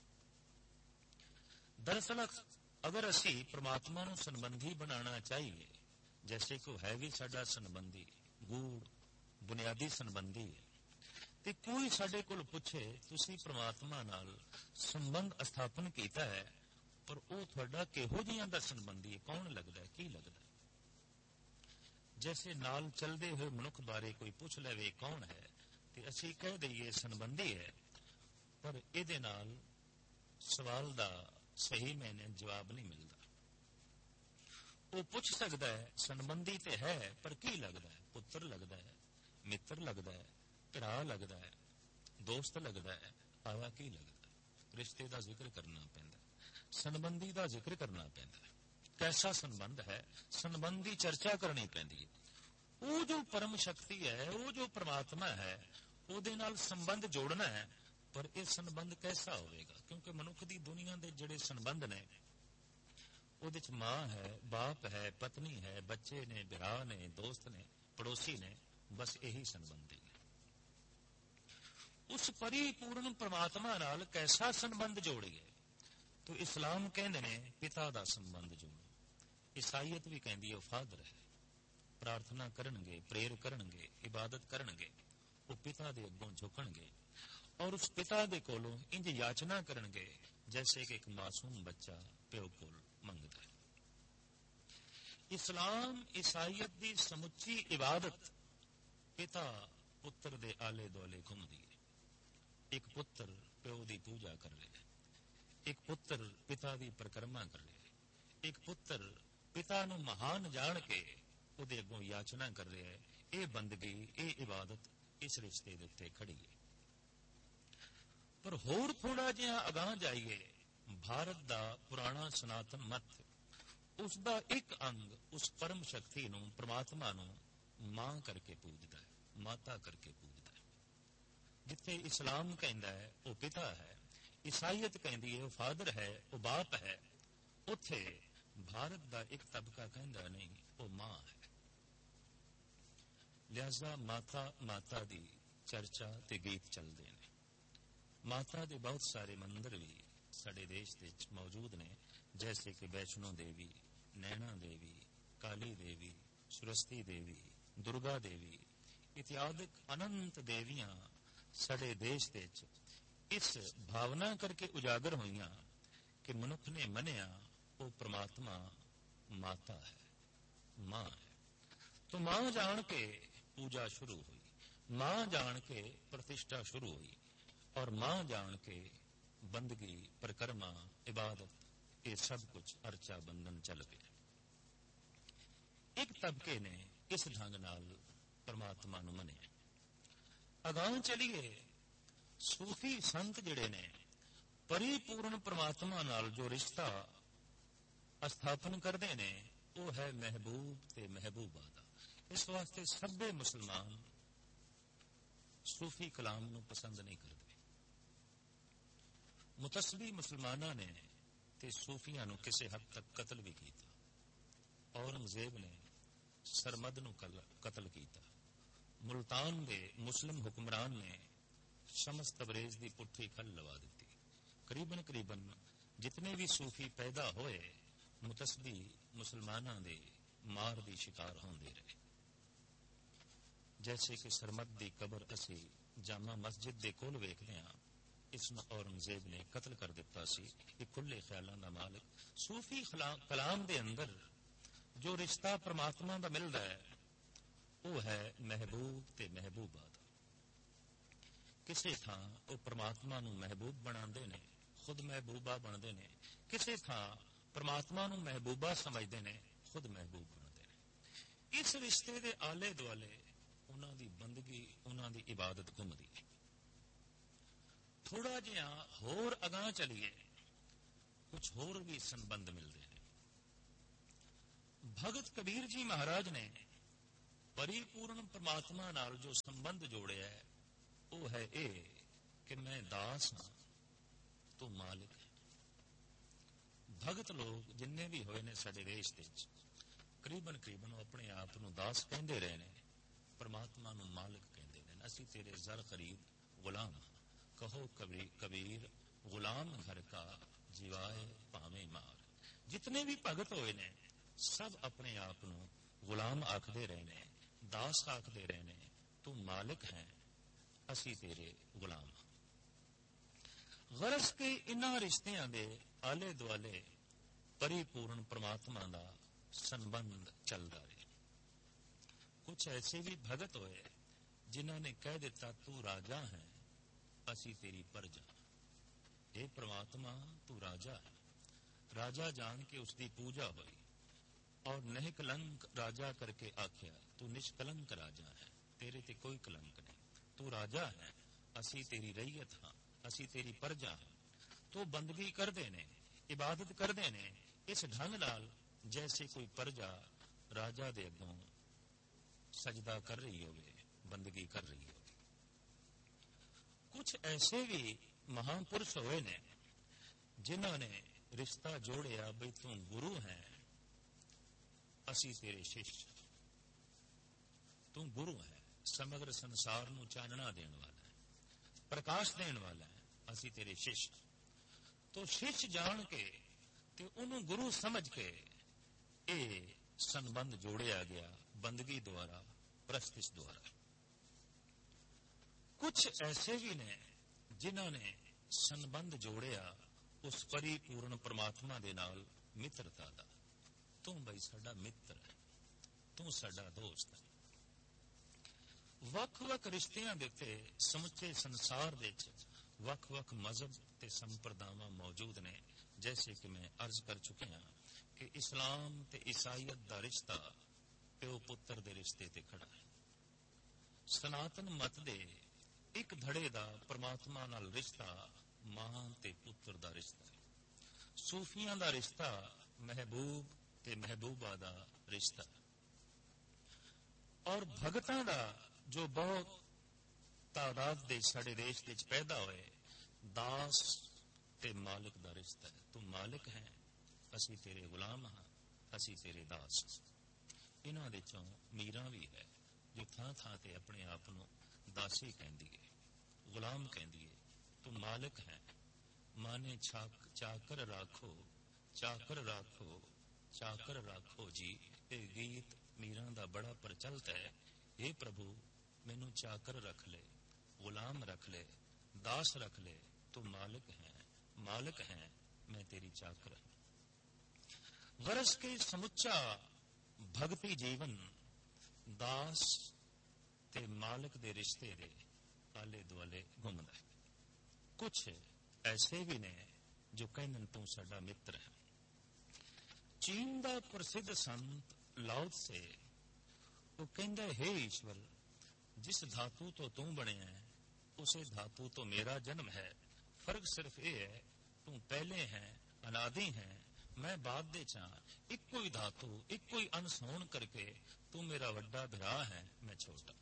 दरअसल अगर असी परमात्मा नूं संबंधी बनाना चाहिए, जैसे कि है भी साडा संबंधी, गूढ़ बुनियादी संबंधी है, ते कोई साडे कोल पुछे तुसी परमात्मा नाल संबंध स्थापन कीता है, पर वो तुहाडा किहो जिहां दा संबंधी है, कौन लगदा है, की लगदा है? जैसे नाल चलदे हुए मनुख बारे कोई पुछ लवे कौन है, ते असी कह दईए संबंधी है, पर इहदे नाल सवाल दा सही मैंने जवाब नहीं मिलता। वो पूछ सकता है संबंधी ते है, पर की लगता है? पुत्र लगता है, मित्र लगता है, भरा लगता है, दोस्त लगता है, आवा की लगता है? रिश्ते का जिक्र करना पैंदा, संबंधी का जिक्र करना पैंदा। कैसा संबंध है, संबंध की चर्चा करनी पैंदी है। वो जो परम शक्ति है, वो जो परमात्मा है, ਉਹਦੇ ਨਾਲ संबंध जोड़ना है, पर यह संबंध कैसा होगा? क्योंकि मनुख की दुनिया के जिहड़े संबंध ने ਉਹਦੇ ਚ मां है, बाप है, पत्नी है, बच्चे ने, भरा ने, दोस्त ने, पड़ोसी ने, बस यही संबंधी ने। उस परिपूर्ण परमात्मा नाल कैसा संबंध जोड़िए? तो इस्लाम कहते ने पिता का संबंध जोड़ो, ईसाईयत भी कहती है फादर है। प्रार्थना करनगे, प्रेयर करनगे, इबादत करनगे, वो पिता दे अगों झुकणगे और उस पिता दे कोलों इंज याचना करनगे जैसे कि एक मासूम बच्चा प्यो कोल मंगदा है। इस्लाम ईसाईयत की समुची इबादत पिता पुत्र दे आले दुआले घुमदी है। एक पुत्र प्यो की पूजा कर रहा है, एक पुत्र पिता की परिक्रमा कर रहा है, एक पुत्र पिता नूं महान जान के उहदे अगों याचना कर रहा है। ये बंदगी, ये इबादत इस रिश्ते दे उत्ते खड़ी है। पर होर थोड़ा जिहा अगां जाइए, भारत का पुराना सनातन मत उसका एक अंग उस परम शक्ति नूं, परमात्मा नूं मां करके पूजदा है, माता करके पूजदा है। जिथे इस्लाम कहता है वो पिता है, ईसाईयत कहती है वो फादर है, वो बाप है, उथे भारत का एक तबका कहता नहीं वो मां है। लिहाजा माता माता की चर्चा ते गीत चलते हैं। माता के बहुत सारे मंदिर भी साडे देश दे मौजूद ने, जैसे कि वैष्णो देवी, नैना देवी, काली देवी, सुरस्ती देवी, दुर्गा देवी इत्यादि अनंत देवियां साडे देश दे इस भावना करके उजागर हुईयां कि मनुख ने मनिया वो परमात्मा माता है, मां है। तो मां जान के पूजा शुरू हुई, मां जान के प्रतिष्ठा शुरू हुई और मां जान के बंदगी, परिक्रमा, इबादत ये सब कुछ अर्चा बंधन चल गया। एक तबके ने इस ढंग नाल परमात्मा नूं मनिया। अगां चलिए, सूफी संत जिहड़े ने परिपूर्ण परमात्मा नाल जो रिश्ता स्थापन करते ने वो है महबूब ते महबूबा दा। इस वास्ते सभे मुसलमान सूफी कलाम नूं पसंद नहीं करते। मुतसबी मुसलमाना ने ते सूफियां नूं किसी हद तक कतल भी किया। औरंगजेब ने सरमद नूं कतल किया। मुल्तान के मुस्लिम हुक्मरान ने शमस तबरेज की पुट्ठी खल लवा दी। करीबन करीबन जितने भी सूफी पैदा होए मुतसबी मुसलमाना दे मार की शिकार होंदे रहे। जैसे कि सरमद की कबर असी जामा मस्जिद के कोल वेखते हैं, इसमें औरंगजेब ने कतल कर दिता सी। कि खुले ख्यालों का मालिक सूफी कलाम के अंदर जो रिश्ता परमात्मा का मिलता है वो है महबूब ते महबूबा दा। किसी थां वो परमात्मा नूं महबूब बनाते ने, खुद महबूबा बनते ने, किसी थां परमात्मा नूं महबूबा समझते ने, खुद महबूब बनते ने। इस रिश्ते के आले दुआले उन्हां दी बंदगी, उन्हां दी इबादत घुमदी है। थोड़ा जिहा होर अगां चलिए, कुछ होर भी संबंध मिलते हैं। ਭਗਤ ਕਬੀਰ ਜੀ ਮਹਾਰਾਜ ਨੇ ਪਰਿਪੂਰਨ ਪਰਮਾਤਮਾ ਨਾਲ ਜੋ ਸੰਬੰਧ ਜੋੜਿਆ ਉਹ ਹੈ ਇਹ ਕਿ ਮੈਂ ਦਾਸ ਹਾਂ, ਤੂੰ ਮਾਲਿਕ ਹੈ। ਭਗਤ ਲੋਕ ਜਿੰਨੇ ਵੀ ਹੋਏ ਨੇ ਸਾਡੇ ਦੇਸ਼ ਦੇ ਵਿੱਚ ਕਰੀਬਨ ਕਰੀਬਨ ਆਪਣੇ ਆਪ ਨੂੰ ਦਾਸ ਕਹਿੰਦੇ ਰਹੇ ਨੇ, ਪਰਮਾਤਮਾ ਨੂੰ ਮਾਲਿਕ ਕਹਿੰਦੇ ਨੇ। ਅਸੀਂ ਤੇਰੇ ਜ਼ਰ ਖਰੀਦ ਗੁਲਾਮ ਹਾਂ, ਕਹੋ ਕਬੀਰ ਕਬੀਰ ਗੁਲਾਮ ਘਰ ਕਾ ਜਿਵਾਏ ਭਾਵੇਂ ਮਾਰ। ਜਿਤਨੇ ਵੀ ਭਗਤ ਹੋਏ ਨੇ ਸਭ ਆਪਣੇ ਆਪ ਨੂੰ ਗੁਲਾਮ ਆਖਦੇ ਰਹੇ ਨੇ, ਦਾਸ ਆਖਦੇ ਰਹੇ ਨੇ। ਤੂੰ ਮਾਲਿਕ ਹੈ, ਅਸੀਂ ਤੇਰੇ ਗੁਲਾਮ ਹਾਂ। ਗਰਜ਼ ਕੇ ਇਨ੍ਹਾਂ ਰਿਸ਼ਤਿਆਂ ਦੇ ਆਲੇ ਦੁਆਲੇ ਪਰਿਪੂਰਨ ਪਰਮਾਤਮਾ ਦਾ ਸੰਬੰਧ ਚੱਲਦਾ ਰਿਹਾ। ਕੁਝ ਐਸੇ ਵੀ ਭਗਤ ਹੋਏ ਜਿਨ੍ਹਾਂ ਨੇ ਕਹਿ ਦਿੱਤਾ ਤੂੰ ਰਾਜਾ ਹੈ, ਅਸੀਂ ਤੇਰੀ ਪ੍ਰਜਾ। ਇਹ ਪ੍ਰਮਾਤਮਾ ਤੂੰ ਰਾਜਾ ਹੈ। ਰਾਜਾ ਜਾਣ ਕੇ ਉਸ ਦੀ ਪੂਜਾ ਹੋਈ ਔਰ ਨਿਸ਼ਕਲੰਕ ਰਾਜਾ ਕਰਕੇ ਆਖਿਆ ਤੂੰ ਨਿਸ਼ਕਲੰਕ ਰਾਜਾ ਹੈ, ਤੇਰੇ ਤੇ ਕੋਈ ਕਲੰਕ ਨਹੀਂ। ਤੂੰ ਰਾਜਾ ਹੈ, ਅਸੀਂ ਤੇਰੀ ਰਈਅਤ ਹਾਂ, ਅਸੀਂ ਤੇਰੀ ਪ੍ਰਜਾ ਹਾਂ। ਤੂੰ ਬੰਦਗੀ ਕਰਦੇ ਨੇ, ਇਬਾਦਤ ਕਰਦੇ ਨੇ ਇਸ ਢੰਗ ਨਾਲ ਜੈਸੇ ਕੋਈ ਪ੍ਰਜਾ ਰਾਜਾ ਦੇ ਅੱਗੋਂ ਸਜਦਾ ਕਰ ਰਹੀ ਹੋਵੇ, ਬੰਦਗੀ ਕਰ ਰਹੀ ਹੋਵੇ। ਕੁਝ ਐਸੇ ਵੀ ਮਹਾਂਪੁਰਸ਼ ਹੋਏ ਨੇ ਜਿਨ੍ਹਾਂ ਨੇ ਰਿਸ਼ਤਾ ਜੋੜਿਆ ਬਈ ਤੂੰ ਗੁਰੂ ਹੈ, ਅਸੀਂ ਤੇਰੇ ਸ਼ਿਸ਼। ਤੂੰ ਗੁਰੂ ਹੈ, ਸਮਗਰ ਸੰਸਾਰ ਨੂੰ ਚਾਨਣਾ ਦੇਣ ਵਾਲਾ ਹੈ, ਪ੍ਰਕਾਸ਼ ਦੇਣ ਵਾਲਾ ਹੈ, ਅਸੀਂ ਤੇਰੇ ਸ਼ਿਸ਼। ਤੋ ਸ਼ਿਸ਼ ਜਾਣ ਕੇ ਤੇ ਉਹਨੂੰ ਗੁਰੂ ਸਮਝ ਕੇ ਇਹ ਸੰਬੰਧ ਜੋੜਿਆ ਗਿਆ ਬੰਦਗੀ ਦੁਆਰਾ, ਪ੍ਰਸਤਿਸ਼ ਦੁਆਰਾ। ਕੁਝ ਐਸੇ ਵੀ ਨੇ ਜਿਨ੍ਹਾਂ ਨੇ ਸੰਬੰਧ ਜੋੜਿਆ ਉਸ ਪਰਿਪੂਰਨ ਪਰਮਾਤਮਾ ਦੇ ਨਾਲ ਮਿੱਤਰਤਾ ਦਾ। ਤੂੰ ਬਈ ਸਾਡਾ ਮਿੱਤਰ ਹੈ, ਤੂੰ ਸਾਡਾ ਦੋਸਤ ਹੈ। ਵੱਖ-ਵੱਖ ਰਿਸ਼ਤਿਆਂ ਦੇ ਉੱਤੇ ਸਮੁੱਚੇ ਸੰਸਾਰ ਦੇ ਵਿੱਚ ਵੱਖ-ਵੱਖ ਮਜ਼ਹਬ ਤੇ ਸੰਪਰਦਾਵਾਂ ਮੌਜੂਦ ਨੇ। ਜੈਸੇ ਕਿ ਮੈਂ ਅਰਜ਼ ਕਰ ਚੁੱਕਿਆ ਕਿ ਇਸਲਾਮ ਤੇ ਈਸਾਈਅਤ ਦਾ ਰਿਸ਼ਤਾ ਪਿਓ ਪੁੱਤਰ ਦੇ ਰਿਸ਼ਤੇ ਤੇ ਖੜਾ ਹੈ। ਸਨਾਤਨ ਮਤ ਦੇ ਇੱਕ ਧੜੇ ਦਾ ਪਰਮਾਤਮਾ ਨਾਲ ਰਿਸ਼ਤਾ ਮਾਂ ਤੇ ਪੁੱਤਰ ਦਾ ਰਿਸ਼ਤਾ ਹੈ। ਸੂਫੀਆਂ ਦਾ ਰਿਸ਼ਤਾ ਮਹਿਬੂਬ ਤੇ ਮਹਿਬੂਬਾ ਦਾ ਰਿਸ਼ਤਾ। ਔਰ ਭਗਤਾਂ ਦਾ ਜੋ ਬਹੁਤ ਤਾਦਾਦ ਦੇ ਸਾਡੇ ਦੇਸ਼ ਵਿੱਚ ਪੈਦਾ ਹੋਏ ਦਾਸ ਤੇ ਮਾਲਕ ਦਾ ਰਿਸ਼ਤਾ ਹੈ। ਤੂੰ ਮਾਲਕ ਹੈ, ਅਸੀਂ ਤੇਰੇ ਗੁਲਾਮ ਹਾਂ, ਅਸੀਂ ਤੇਰੇ ਦਾਸ। ਇਹਨਾਂ ਦੇ ਚੋਂ ਮੀਰਾਂ ਵੀ ਹੈ ਜੋ ਥਾਂ ਥਾਂ ਤੇ ਆਪਣੇ ਆਪ ਨੂੰ ਦਾਸੀ ਕਹਿੰਦੀ ਹੈ, ਗੁਲਾਮ ਕਹਿੰਦੀ ਹੈ। ਤੂੰ ਮਾਲਕ ਹੈ, ਮਾਨੇ ਚਾਕਰ ਰਾਖੋ, ਚਾਕਰ ਰਾਖੋ, ਚਾਕਰ ਰਾਖੋ ਜੀ। ਇਹ ਗੀਤ ਮੀਰਾਂ ਦਾ ਬੜਾ ਪ੍ਰਚਲਿਤ ਹੈ। ਇਹ ਪ੍ਰਭੂ ਮੈਨੂੰ ਚਾਕਰ ਰੱਖ ਲੈ, ਗੁਲਾਮ ਰੱਖ ਲੈ, ਦਾਸ ਰੱਖ ਲੈ। ਤੂੰ ਮਾਲਕ ਹੈ, ਮਾਲਕ ਹੈ, ਮੈਂ ਤੇਰੀ ਚਾਕਰ ਹਾਂ। ਗਰਜ਼ ਕੇ ਸਮੁੱਚਾ ਭਗਤੀ ਜੀਵਨ ਦਾਸ ਤੇ ਮਾਲਕ ਦੇ ਰਿਸ਼ਤੇ ਦੇ ਆਲੇ ਦੁਆਲੇ ਘੁੰਮਦਾ ਹੈ। ਕੁਛ ਐਸੇ ਵੀ ਨੇ ਜੋ ਕਹਿੰਦੇ ਤੂੰ ਸਾਡਾ ਮਿੱਤਰ ਹੈ। ਚੀਨ ਦਾ ਪ੍ਰਸਿੱਧ ਸੰਤ ਲਾਓ ਤਸੇ ਉਹ ਕਹਿੰਦਾ ਹੈ ਈਸ਼ਵਰ, ਜਿਸ ਧਾਤੂ ਤੋਂ ਤੂੰ ਬਣਿਆ ਹੈ ਉਸੇ ਧਾਤੂ ਤੋਂ ਮੇਰਾ ਜਨਮ ਹੈ। ਫਰਕ ਸਿਰਫ ਇਹ ਹੈ ਤੂੰ ਪਹਿਲੇ ਹੈ, ਅਨਾਦਿ ਹੈ, ਮੈਂ ਬਾਅਦ ਦੇ ਚਾਂ। ਇੱਕੋ ਹੀ ਧਾਤੂ, ਇੱਕੋ ਹੀ ਅੰਸ਼ ਹੋਣ ਕਰਕੇ ਤੂੰ ਮੇਰਾ ਵੱਡਾ ਭਰਾ ਹੈ, ਮੈਂ ਛੋਟਾ।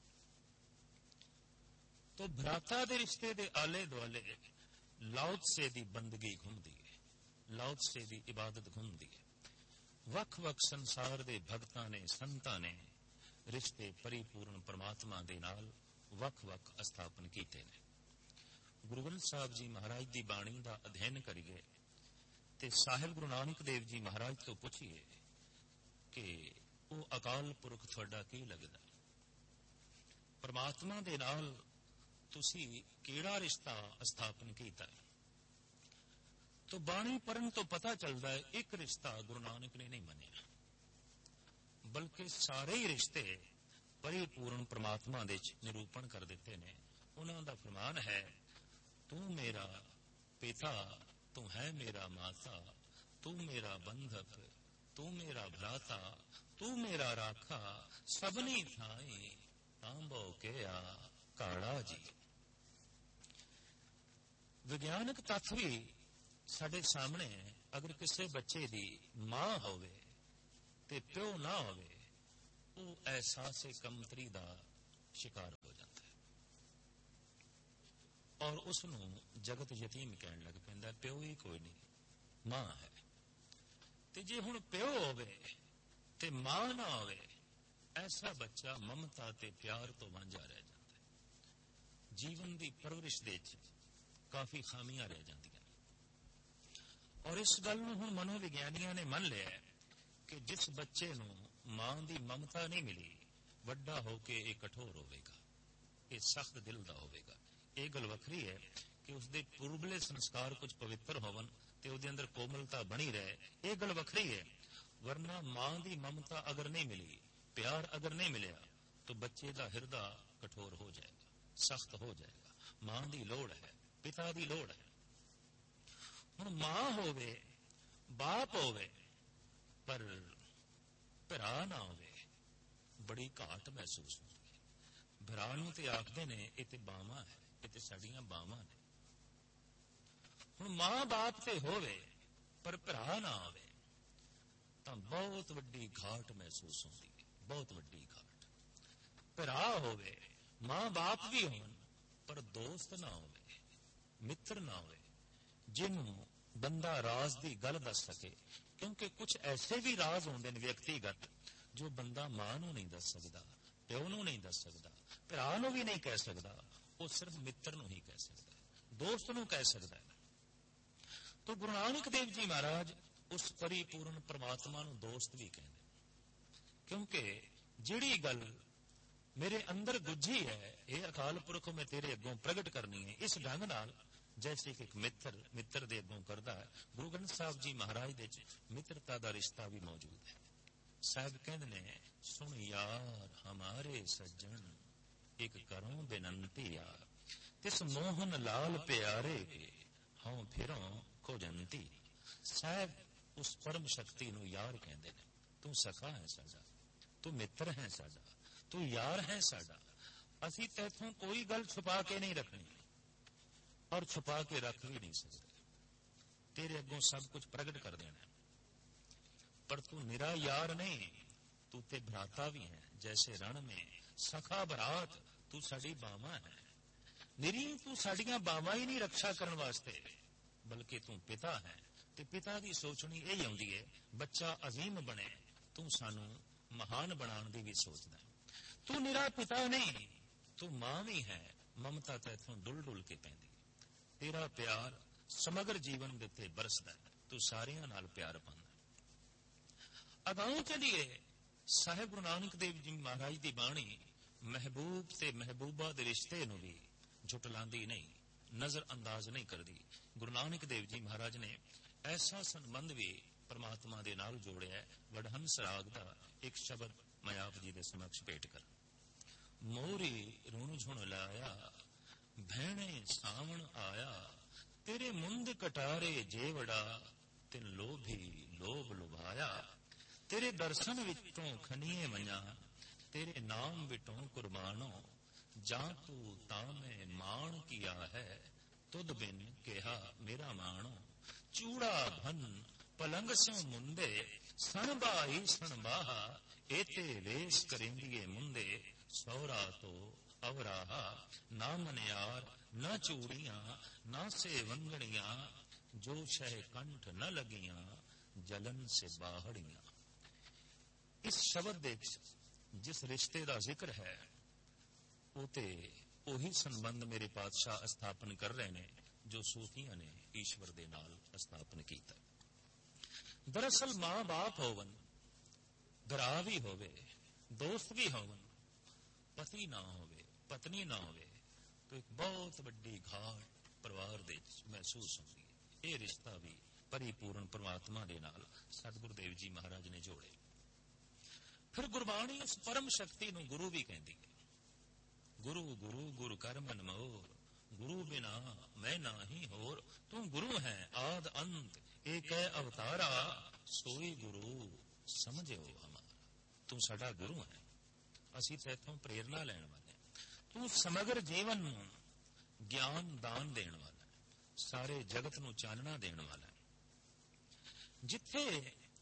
ਤੋ ਭਰਾਤਾ ਦੇ ਰਿਸ਼ਤੇ ਦੇ ਆਲੇ ਦੁਆਲੇ ਲਾਓ ਤਸੇ ਦੀ ਬੰਦਗੀ ਘੁੰਮਦੀ ਹੈ, ਲਾਓ ਤਸੇ ਦੀ ਇਬਾਦਤ ਘੁੰਮਦੀ ਹੈ। ਵੱਖ-ਵੱਖ ਸੰਸਾਰ ਦੇ ਭਗਤਾਂ ਨੇ, ਸੰਤਾਂ ਨੇ ਰਿਸ਼ਤੇ ਪਰਿਪੂਰਨ ਪਰਮਾਤਮਾ ਦੇ ਨਾਲ ਵੱਖ-ਵੱਖ ਸਥਾਪਨ ਕੀਤੇ ਨੇ। ਗੁਰੂ ਗ੍ਰੰਥ ਸਾਹਿਬ ਜੀ ਮਹਾਰਾਜ ਦੀ ਬਾਣੀ ਦਾ ਅਧਿਐਨ ਕਰੀਏ ਤੇ ਸਾਹਿਬ ਗੁਰੂ ਨਾਨਕ ਦੇਵ ਜੀ ਮਹਾਰਾਜ ਤੋਂ ਪੁੱਛੀਏ ਕਿ ਉਹ ਅਕਾਲ ਪੁਰਖ ਤੁਹਾਡਾ ਕੀ ਲੱਗਦਾ, ਪਰਮਾਤਮਾ ਦੇ ਨਾਲ ਤੁਸੀਂ ਕਿਹੜਾ ਰਿਸ਼ਤਾ ਸਥਾਪਨ ਕੀਤਾ ਹੈ। ਤੋ ਬਾਣੀ ਪੜ੍ਹਨ ਤੋਂ ਪਤਾ ਚੱਲਦਾ ਹੈ ਇੱਕ ਰਿਸ਼ਤਾ ਗੁਰੂ ਨਾਨਕ ਨੇ ਨਹੀਂ ਮੰਨਿਆ, ਬਲਕਿ ਸਾਰੇ ਹੀ ਰਿਸ਼ਤੇ ਪਰਿਪੂਰਨ ਪਰਮਾਤਮਾ ਦੇ ਨਿਰੂਪਣ ਕਰ ਦਿੱਤੇ ਨੇ। ਉਹਨਾਂ ਦਾ ਫਰਮਾਨ ਹੈ ਤੂੰ ਮੇਰਾ ਪਿਤਾ, ਤੂੰ ਹੈ ਮੇਰਾ ਮਾਤਾ, ਤੂੰ ਮੇਰਾ ਬੰਧਕ, ਤੂੰ ਮੇਰਾ ਭਰਾਤਾ, ਤੂੰ ਮੇਰਾ ਰਾਖਾ, ਸਭਨੀ ਥਾਈ ਤਾਂਬੋ ਕਿਆ ਕਾੜਾ ਜੀ। ਵਿਗਿਆਨਕ ਤੱਥ ਵੀ ਸਾਡੇ ਸਾਹਮਣੇ। ਅਗਰ ਕਿਸੇ ਬੱਚੇ ਦੀ ਮਾਂ ਹੋਵੇ ਤੇ ਪਿਓ ਨਾ ਹੋਵੇ, ਉਹ ਅਹਿਸਾਸੇ ਕਮਤਰੀ ਦਾ ਸ਼ਿਕਾਰ ਹੋ ਜਾਂਦਾ ਹੈ ਔਰ ਉਸ ਨੂੰ ਜਗਤ ਯਤੀਮ ਕਹਿਣ ਲੱਗ ਪੈਂਦਾ। ਪਿਓ ਹੀ ਕੋਈ ਨਹੀਂ, ਮਾਂ ਹੈ। ਤੇ ਜੇ ਹੁਣ ਪਿਓ ਹੋਵੇ ਤੇ ਮਾਂ ਨਾ ਹੋਵੇ, ਐਸਾ ਬੱਚਾ ਮਮਤਾ ਤੇ ਪਿਆਰ ਤੋਂ ਵਾਂਝਾ ਰਹਿ ਜਾਂਦਾ ਹੈ। ਜੀਵਨ ਦੀ ਪਰਵਰਿਸ਼ ਦੇ ਵਿੱਚ ਕਾਫੀ ਖਾਮੀਆਂ ਰਹਿ ਜਾਂਦੀਆਂ ਨੇ। ਔਰ ਇਸ ਗੱਲ ਨੂੰ ਹੁਣ ਮਨੋਵਿਗਿਆਨੀਆਂ ਨੇ ਮੰਨ ਲਿਆ ਕਿ ਜਿਸ ਬੱਚੇ ਨੂੰ ਮਾਂ ਦੀ ਮਮਤਾ ਨਹੀਂ ਮਿਲੀ, ਵੱਡਾ ਹੋ ਕੇ ਇਹ ਕਠੋਰ ਹੋਵੇਗਾ, ਇਹ ਸਖਤ ਦਿਲ ਦਾ ਹੋਵੇਗਾ। ਇਹ ਗੱਲ ਵੱਖਰੀ ਹੈ ਕਿ ਉਸਦੇ ਪੂਰਬਲੇ ਸੰਸਕਾਰ ਕੁਝ ਪਵਿੱਤਰ ਹੋਵਨ ਤੇ ਉਹਦੇ ਅੰਦਰ ਕੋਮਲਤਾ ਬਣੀ ਰਹੇ, ਇਹ ਗੱਲ ਵੱਖਰੀ ਹੈ। ਵਰਨਾ ਮਾਂ ਦੀ ਮਮਤਾ ਅਗਰ ਨਹੀਂ ਮਿਲੀ, ਪਿਆਰ ਅਗਰ ਨਹੀਂ ਮਿਲਿਆ, ਤਾਂ ਬੱਚੇ ਦਾ ਹਿਰਦਾ ਕਠੋਰ ਹੋ ਜਾਏਗਾ, ਸਖਤ ਹੋ ਜਾਏਗਾ। ਮਾਂ ਦੀ ਲੋੜ ਹੈ, ਪਿਤਾ ਦੀ ਲੋੜ ਹੈ। ਹੁਣ ਮਾਂ ਹੋਵੇ, ਬਾਪ ਹੋਵੇ, ਪਰ ਭਰਾ ਨਾ ਹੋਵੇ, ਬੜੀ ਘਾਟ ਮਹਿਸੂਸ ਹੁੰਦੀ ਹੈ। ਭਰਾ ਨੂੰ ਤੇ ਆਖਦੇ ਨੇ ਇਹ ਤੇ ਬਾਵਾਂ ਹੈ, ਇਹ ਤੇ ਸਾਡੀਆਂ ਬਾਵਾਂ ਨੇ। ਹੁਣ ਮਾਂ ਬਾਪ ਤੇ ਹੋਵੇ ਪਰ ਭਰਾ ਨਾ ਹੋਵੇ ਤਾਂ ਬਹੁਤ ਵੱਡੀ ਘਾਟ ਮਹਿਸੂਸ ਹੁੰਦੀ ਹੈ, ਬਹੁਤ ਵੱਡੀ ਘਾਟ। ਭਰਾ ਹੋਵੇ, ਮਾਂ ਬਾਪ ਵੀ ਹੋਣ, ਪਰ ਦੋਸਤ ਨਾ ਹੋਵੇ, ਮਿੱਤਰ ਨਾ ਹੋਵੇ, ਜਿਹਨੂੰ ਬੰਦਾ ਰਾਜ਼ ਦੀ ਗੱਲ ਦੱਸ ਸਕੇ। ਕਿਉਂਕਿ ਕੁਝ ਐਸੇ ਵੀ ਰਾਜ਼ ਹੁੰਦੇ ਨੇ ਵਿਅਕਤੀਗਤ ਜੋ ਬੰਦਾ ਮਾਂ ਨੂੰ ਨਹੀਂ ਦੱਸ ਸਕਦਾ, ਪਿਓ ਨੂੰ ਨਹੀਂ ਦੱਸ ਸਕਦਾ, ਭਰਾ ਨੂੰ ਵੀ ਨਹੀਂ ਕਹਿ ਸਕਦਾ, ਉਹ ਸਿਰਫ ਮਿੱਤਰ ਨੂੰ ਹੀ ਕਹਿ ਸਕਦਾ ਹੈ, ਦੋਸਤ ਨੂੰ ਕਹਿ ਸਕਦਾ ਹੈ। ਤਾਂ ਗੁਰੂ ਨਾਨਕ ਦੇਵ ਜੀ ਮਹਾਰਾਜ ਉਸ ਪਰਿਪੂਰਨ ਪਰਮਾਤਮਾ ਨੂੰ ਦੋਸਤ ਵੀ ਕਹਿੰਦੇ, ਕਿਉਂਕਿ ਜਿਹੜੀ ਗੱਲ ਮੇਰੇ ਅੰਦਰ ਗੁੱਝੀ ਹੈ, ਇਹ ਅਕਾਲ ਪੁਰਖ ਮੈਂ ਤੇਰੇ ਅੱਗੋਂ ਪ੍ਰਗਟ ਕਰਨੀ ਹੈ, ਇਸ ਢੰਗ ਨਾਲ ਜੈਸੇ ਕਿ ਇੱਕ ਮਿੱਤਰ ਮਿੱਤਰ ਦੇ ਅੱਗੋਂ ਕਰਦਾ ਹੈ। ਗੁਰੂ ਗ੍ਰੰਥ ਸਾਹਿਬ ਜੀ ਮਹਾਰਾਜ ਦੇ ਵਿੱਚ ਮਿੱਤਰਤਾ ਦਾ ਰਿਸ਼ਤਾ ਵੀ ਮੌਜੂਦ ਹੈ। ਸਾਹਿਬ ਕਹਿੰਦੇ ਨੇ, ਸੁਣ ਯਾਰ ਹਮਾਰੇ ਸੱਜਣ, ਇੱਕ ਕਰੋ ਬੇਨੰਤੀ ਆ, ਤਿਸ ਮੋਹਨ ਲਾਲ ਪਿਆਰੇ ਕੇ ਹਉ ਫਿਰੋਂ ਖੋਜੰਤੀ। ਸਾਹਿਬ ਉਸ ਪਰਮ ਸ਼ਕਤੀ ਨੂੰ ਯਾਰ ਕਹਿੰਦੇ ਨੇ। ਤੂੰ ਸਖਾ ਹੈ ਸਾਡਾ, ਤੂੰ ਮਿੱਤਰ ਹੈ ਸਾਡਾ, ਤੂੰ ਯਾਰ ਹੈ ਸਾਡਾ। ਅਸੀਂ ਤੈਥੋਂ ਕੋਈ ਗੱਲ ਛੁਪਾ ਕੇ ਨਹੀਂ ਰੱਖਣੀ ਔਰ ਛੁਪਾ ਕੇ ਰੱਖ ਵੀ ਨਹੀਂ ਸਕਦੇ। ਤੇਰੇ ਅੱਗੋਂ ਸਭ ਕੁਝ ਪ੍ਰਗਟ ਕਰ ਦੇਣਾ, ਪਰ ਤੂੰ ਨਿਰਾ ਯਾਰ ਨਹੀਂ, ਤੂੰ ਤੇ ਭਰਾਤਾ ਵੀ ਹੈ। ਜੈਸੇ ਰਣ ਮੇ ਸਖਾ ਬਰਾਤ, ਤੂੰ ਸਾਡੀ ਬਾਵਾਂ ਹੈ। ਨਿਰੀ ਤੂੰ ਸਾਡੀਆਂ ਬਾਵਾਂ ਹੀ ਨਹੀਂ ਰੱਖਿਆ ਕਰਨ ਵਾਸਤੇ, ਬਲਕਿ ਤੂੰ ਪਿਤਾ ਹੈ। ਤੇ ਪਿਤਾ ਦੀ ਸੋਚਣੀ ਇਹ ਆਉਂਦੀ ਹੈ, ਬੱਚਾ ਅਜ਼ੀਮ ਬਣੇ, ਤੂੰ ਸਾਨੂੰ ਮਹਾਨ ਬਣਾਉਣ ਦੀ ਵੀ ਸੋਚਦਾ। ਤੂੰ ਨਿਰਾ ਪਿਤਾ ਨਹੀਂ, ਤੂੰ ਮਾਂ ਵੀ ਹੈ। ਮਮਤਾ ਤੈਥੋਂ ਡੁੱਲ ਡੁੱਲ ਕੇ ਪੈਂਦੀ। ਤੇਰਾ ਪਿਆਰ ਸਮਗਰ ਜੀਵਨ ਦੇ ਉੱਤੇ ਬਰਸਦਾ, ਤੂੰ ਸਾਰਿਆਂ ਨਾਲ ਪਿਆਰ ਪਾਉਂਦਾ। ਅਗਾਉਂ ਚਲੀਏ, ਸਾਹਿਬ ਗੁਰੂ ਨਾਨਕ ਦੇਵ ਜੀ ਮਹਾਰਾਜ ਦੀ ਬਾਣੀ ਮਹਿਬੂਬ ਤੇ ਮਹਿਬੂਬਾ ਦੇ ਰਿਸ਼ਤੇ ਨੂੰ ਵੀ ਝੁਟਲਾਉਂਦੀ ਨਹੀਂ, ਨਜ਼ਰ ਅੰਦਾਜ਼ ਨਹੀਂ ਕਰਦੀ। ਗੁਰੂ ਨਾਨਕ ਦੇਵ ਜੀ ਮਹਾਰਾਜ ਨੇ ਐਸਾ ਸੰਬੰਧ ਵੀ ਪਰਮਾਤਮਾ ਦੇ ਨਾਲ ਜੋੜਿਆ। ਵਡਹੰਸ ਰਾਗ ਦਾ ਇੱਕ ਸ਼ਬਦ ਮੈਂ ਆਪ ਜੀ ਦੇ ਸਮਕਸ਼ ਭੇਟ ਕਰ। ਮੋਰੀ ਰੁਣ ਝੁਣ ਲਾਇਆ, ਭੈਣੇ ਸਾਵਣ ਆਇਆ, ਤੇਰੇ ਮੁੰਦ ਕਟਾਰੇ ਜੇਵੜਾ, ਤਿਨ ਲੋਭੀ ਲੋਭ ਲੁਭਾਇਆ। ਤੇਰੇ ਦਰਸ਼ਨ ਵਿੱਚੋਂ ਖਨੀਏ ਮਈਆਂ, ਤੇਰੇ ਨਾਮ ਵਿਟੋਂ ਕੁਰਬਾਨੋ। ਜਾਂ ਤੂੰ ਤਾਂ ਮੈਂ ਮਾਣ ਕੀਆ ਹੈ, ਤੁਧ ਬਿਨ ਕਿਹਾ ਮੇਰਾ ਮਾਣੋ। ਚੂੜਾ ਭਨ ਪਲੰਗ ਸਿਉ ਮੁੰਦੇ, ਸਣਬਾਈ ਸਣਬਾਹਾ, ਏਤੇ ਵੇਸ ਕਰੇਂਦੀਏ ਮੁੰਦੇ। ਸੌਰਾ ਤੋ ਅਵਰਾਹਾ, ਨਾ ਮਨਿਆਰ ਨਾ ਚੂੜੀਆਂ, ਨਾ ਸੇ ਵੰਗਣੀਆਂ, ਜੋ ਸ਼ਹਿ ਕੰਠ ਨ ਲਗੀਆਂ, ਜਲਨ ਸੇ ਬਾਹੜੀਆਂ। ਇਸ ਸ਼ਬਦ ਦੇ ਜਿਸ ਰਿਸ਼ਤੇ ਦਾ ਜ਼ਿਕਰ ਹੈ, ਉਹ ਤੇ ਉਹੀ ਸੰਬੰਧ ਮੇਰੇ ਪਾਤਸ਼ਾਹ ਸਥਾਪਨ ਕਰ ਰਹੇ ਨੇ ਜੋ ਸੂਫੀਆਂ ਨੇ ਈਸ਼ਵਰ ਦੇ ਨਾਲ ਸਥਾਪਨ ਕੀਤਾ। ਦਰਅਸਲ ਮਾਂ ਬਾਪ ਹੋਵਨ, ਭਰਾ ਵੀ ਹੋਵੇ, ਦੋਸਤ ਵੀ ਹੋਵਨ, ਪਤੀ ਨਾ ਹੋਵੇ, ਪਤਨੀ ਨਾ ਹੋਵੇ, ਤਾਂ ਇੱਕ ਬਹੁਤ ਵੱਡੀ ਘਾਟ ਪਰਿਵਾਰ ਦੇ ਵਿੱਚ ਮਹਿਸੂਸ ਹੁੰਦੀ ਹੈ। ਇਹ ਰਿਸ਼ਤਾ ਵੀ ਪਰਿਪੂਰਨ ਪਰਮਾਤਮਾ ਦੇ ਨਾਲ ਸਤਿਗੁਰੂ ਦੇਵ ਜੀ ਮਹਾਰਾਜ ਨੇ ਜੋੜੇ। ਫਿਰ ਗੁਰਬਾਣੀ ਉਸ ਪਰਮ ਸ਼ਕਤੀ ਨੂੰ ਗੁਰੂ ਵੀ ਕਹਿੰਦੀ ਹੈ। ਗੁਰੂ ਗੁਰੂ ਗੁਰ ਕਰ ਮਨ ਮੋਰ, ਗੁਰੂ ਬਿਨਾ ਮੈਂ ਨਾਹੀ ਹੋਰ। ਤੂੰ ਗੁਰੂ ਹੈ ਆਦ ਅੰਤ, ਏਕ ਹੈ ਅਵਤਾਰਾ, ਸੋਈ ਗੁਰੂ ਸਮਝਿਓ ਹਮਾਰਾ। ਤੂੰ ਸਾਡਾ ਗੁਰੂ ਹੈ, ਅਸੀਂ ਤੇਥੋਂ ਪ੍ਰੇਰਨਾ ਲੈਣ ਵਾਲੇ। ਤੂੰ ਸਮਗਰ ਜੀਵਨ ਨੂੰ ਗਿਆਨ ਦਾਨ ਦੇਣ ਵਾਲਾ, ਸਾਰੇ ਜਗਤ ਨੂੰ ਚਾਨਣਾ ਦੇਣ ਵਾਲਾ। ਜਿੱਥੇ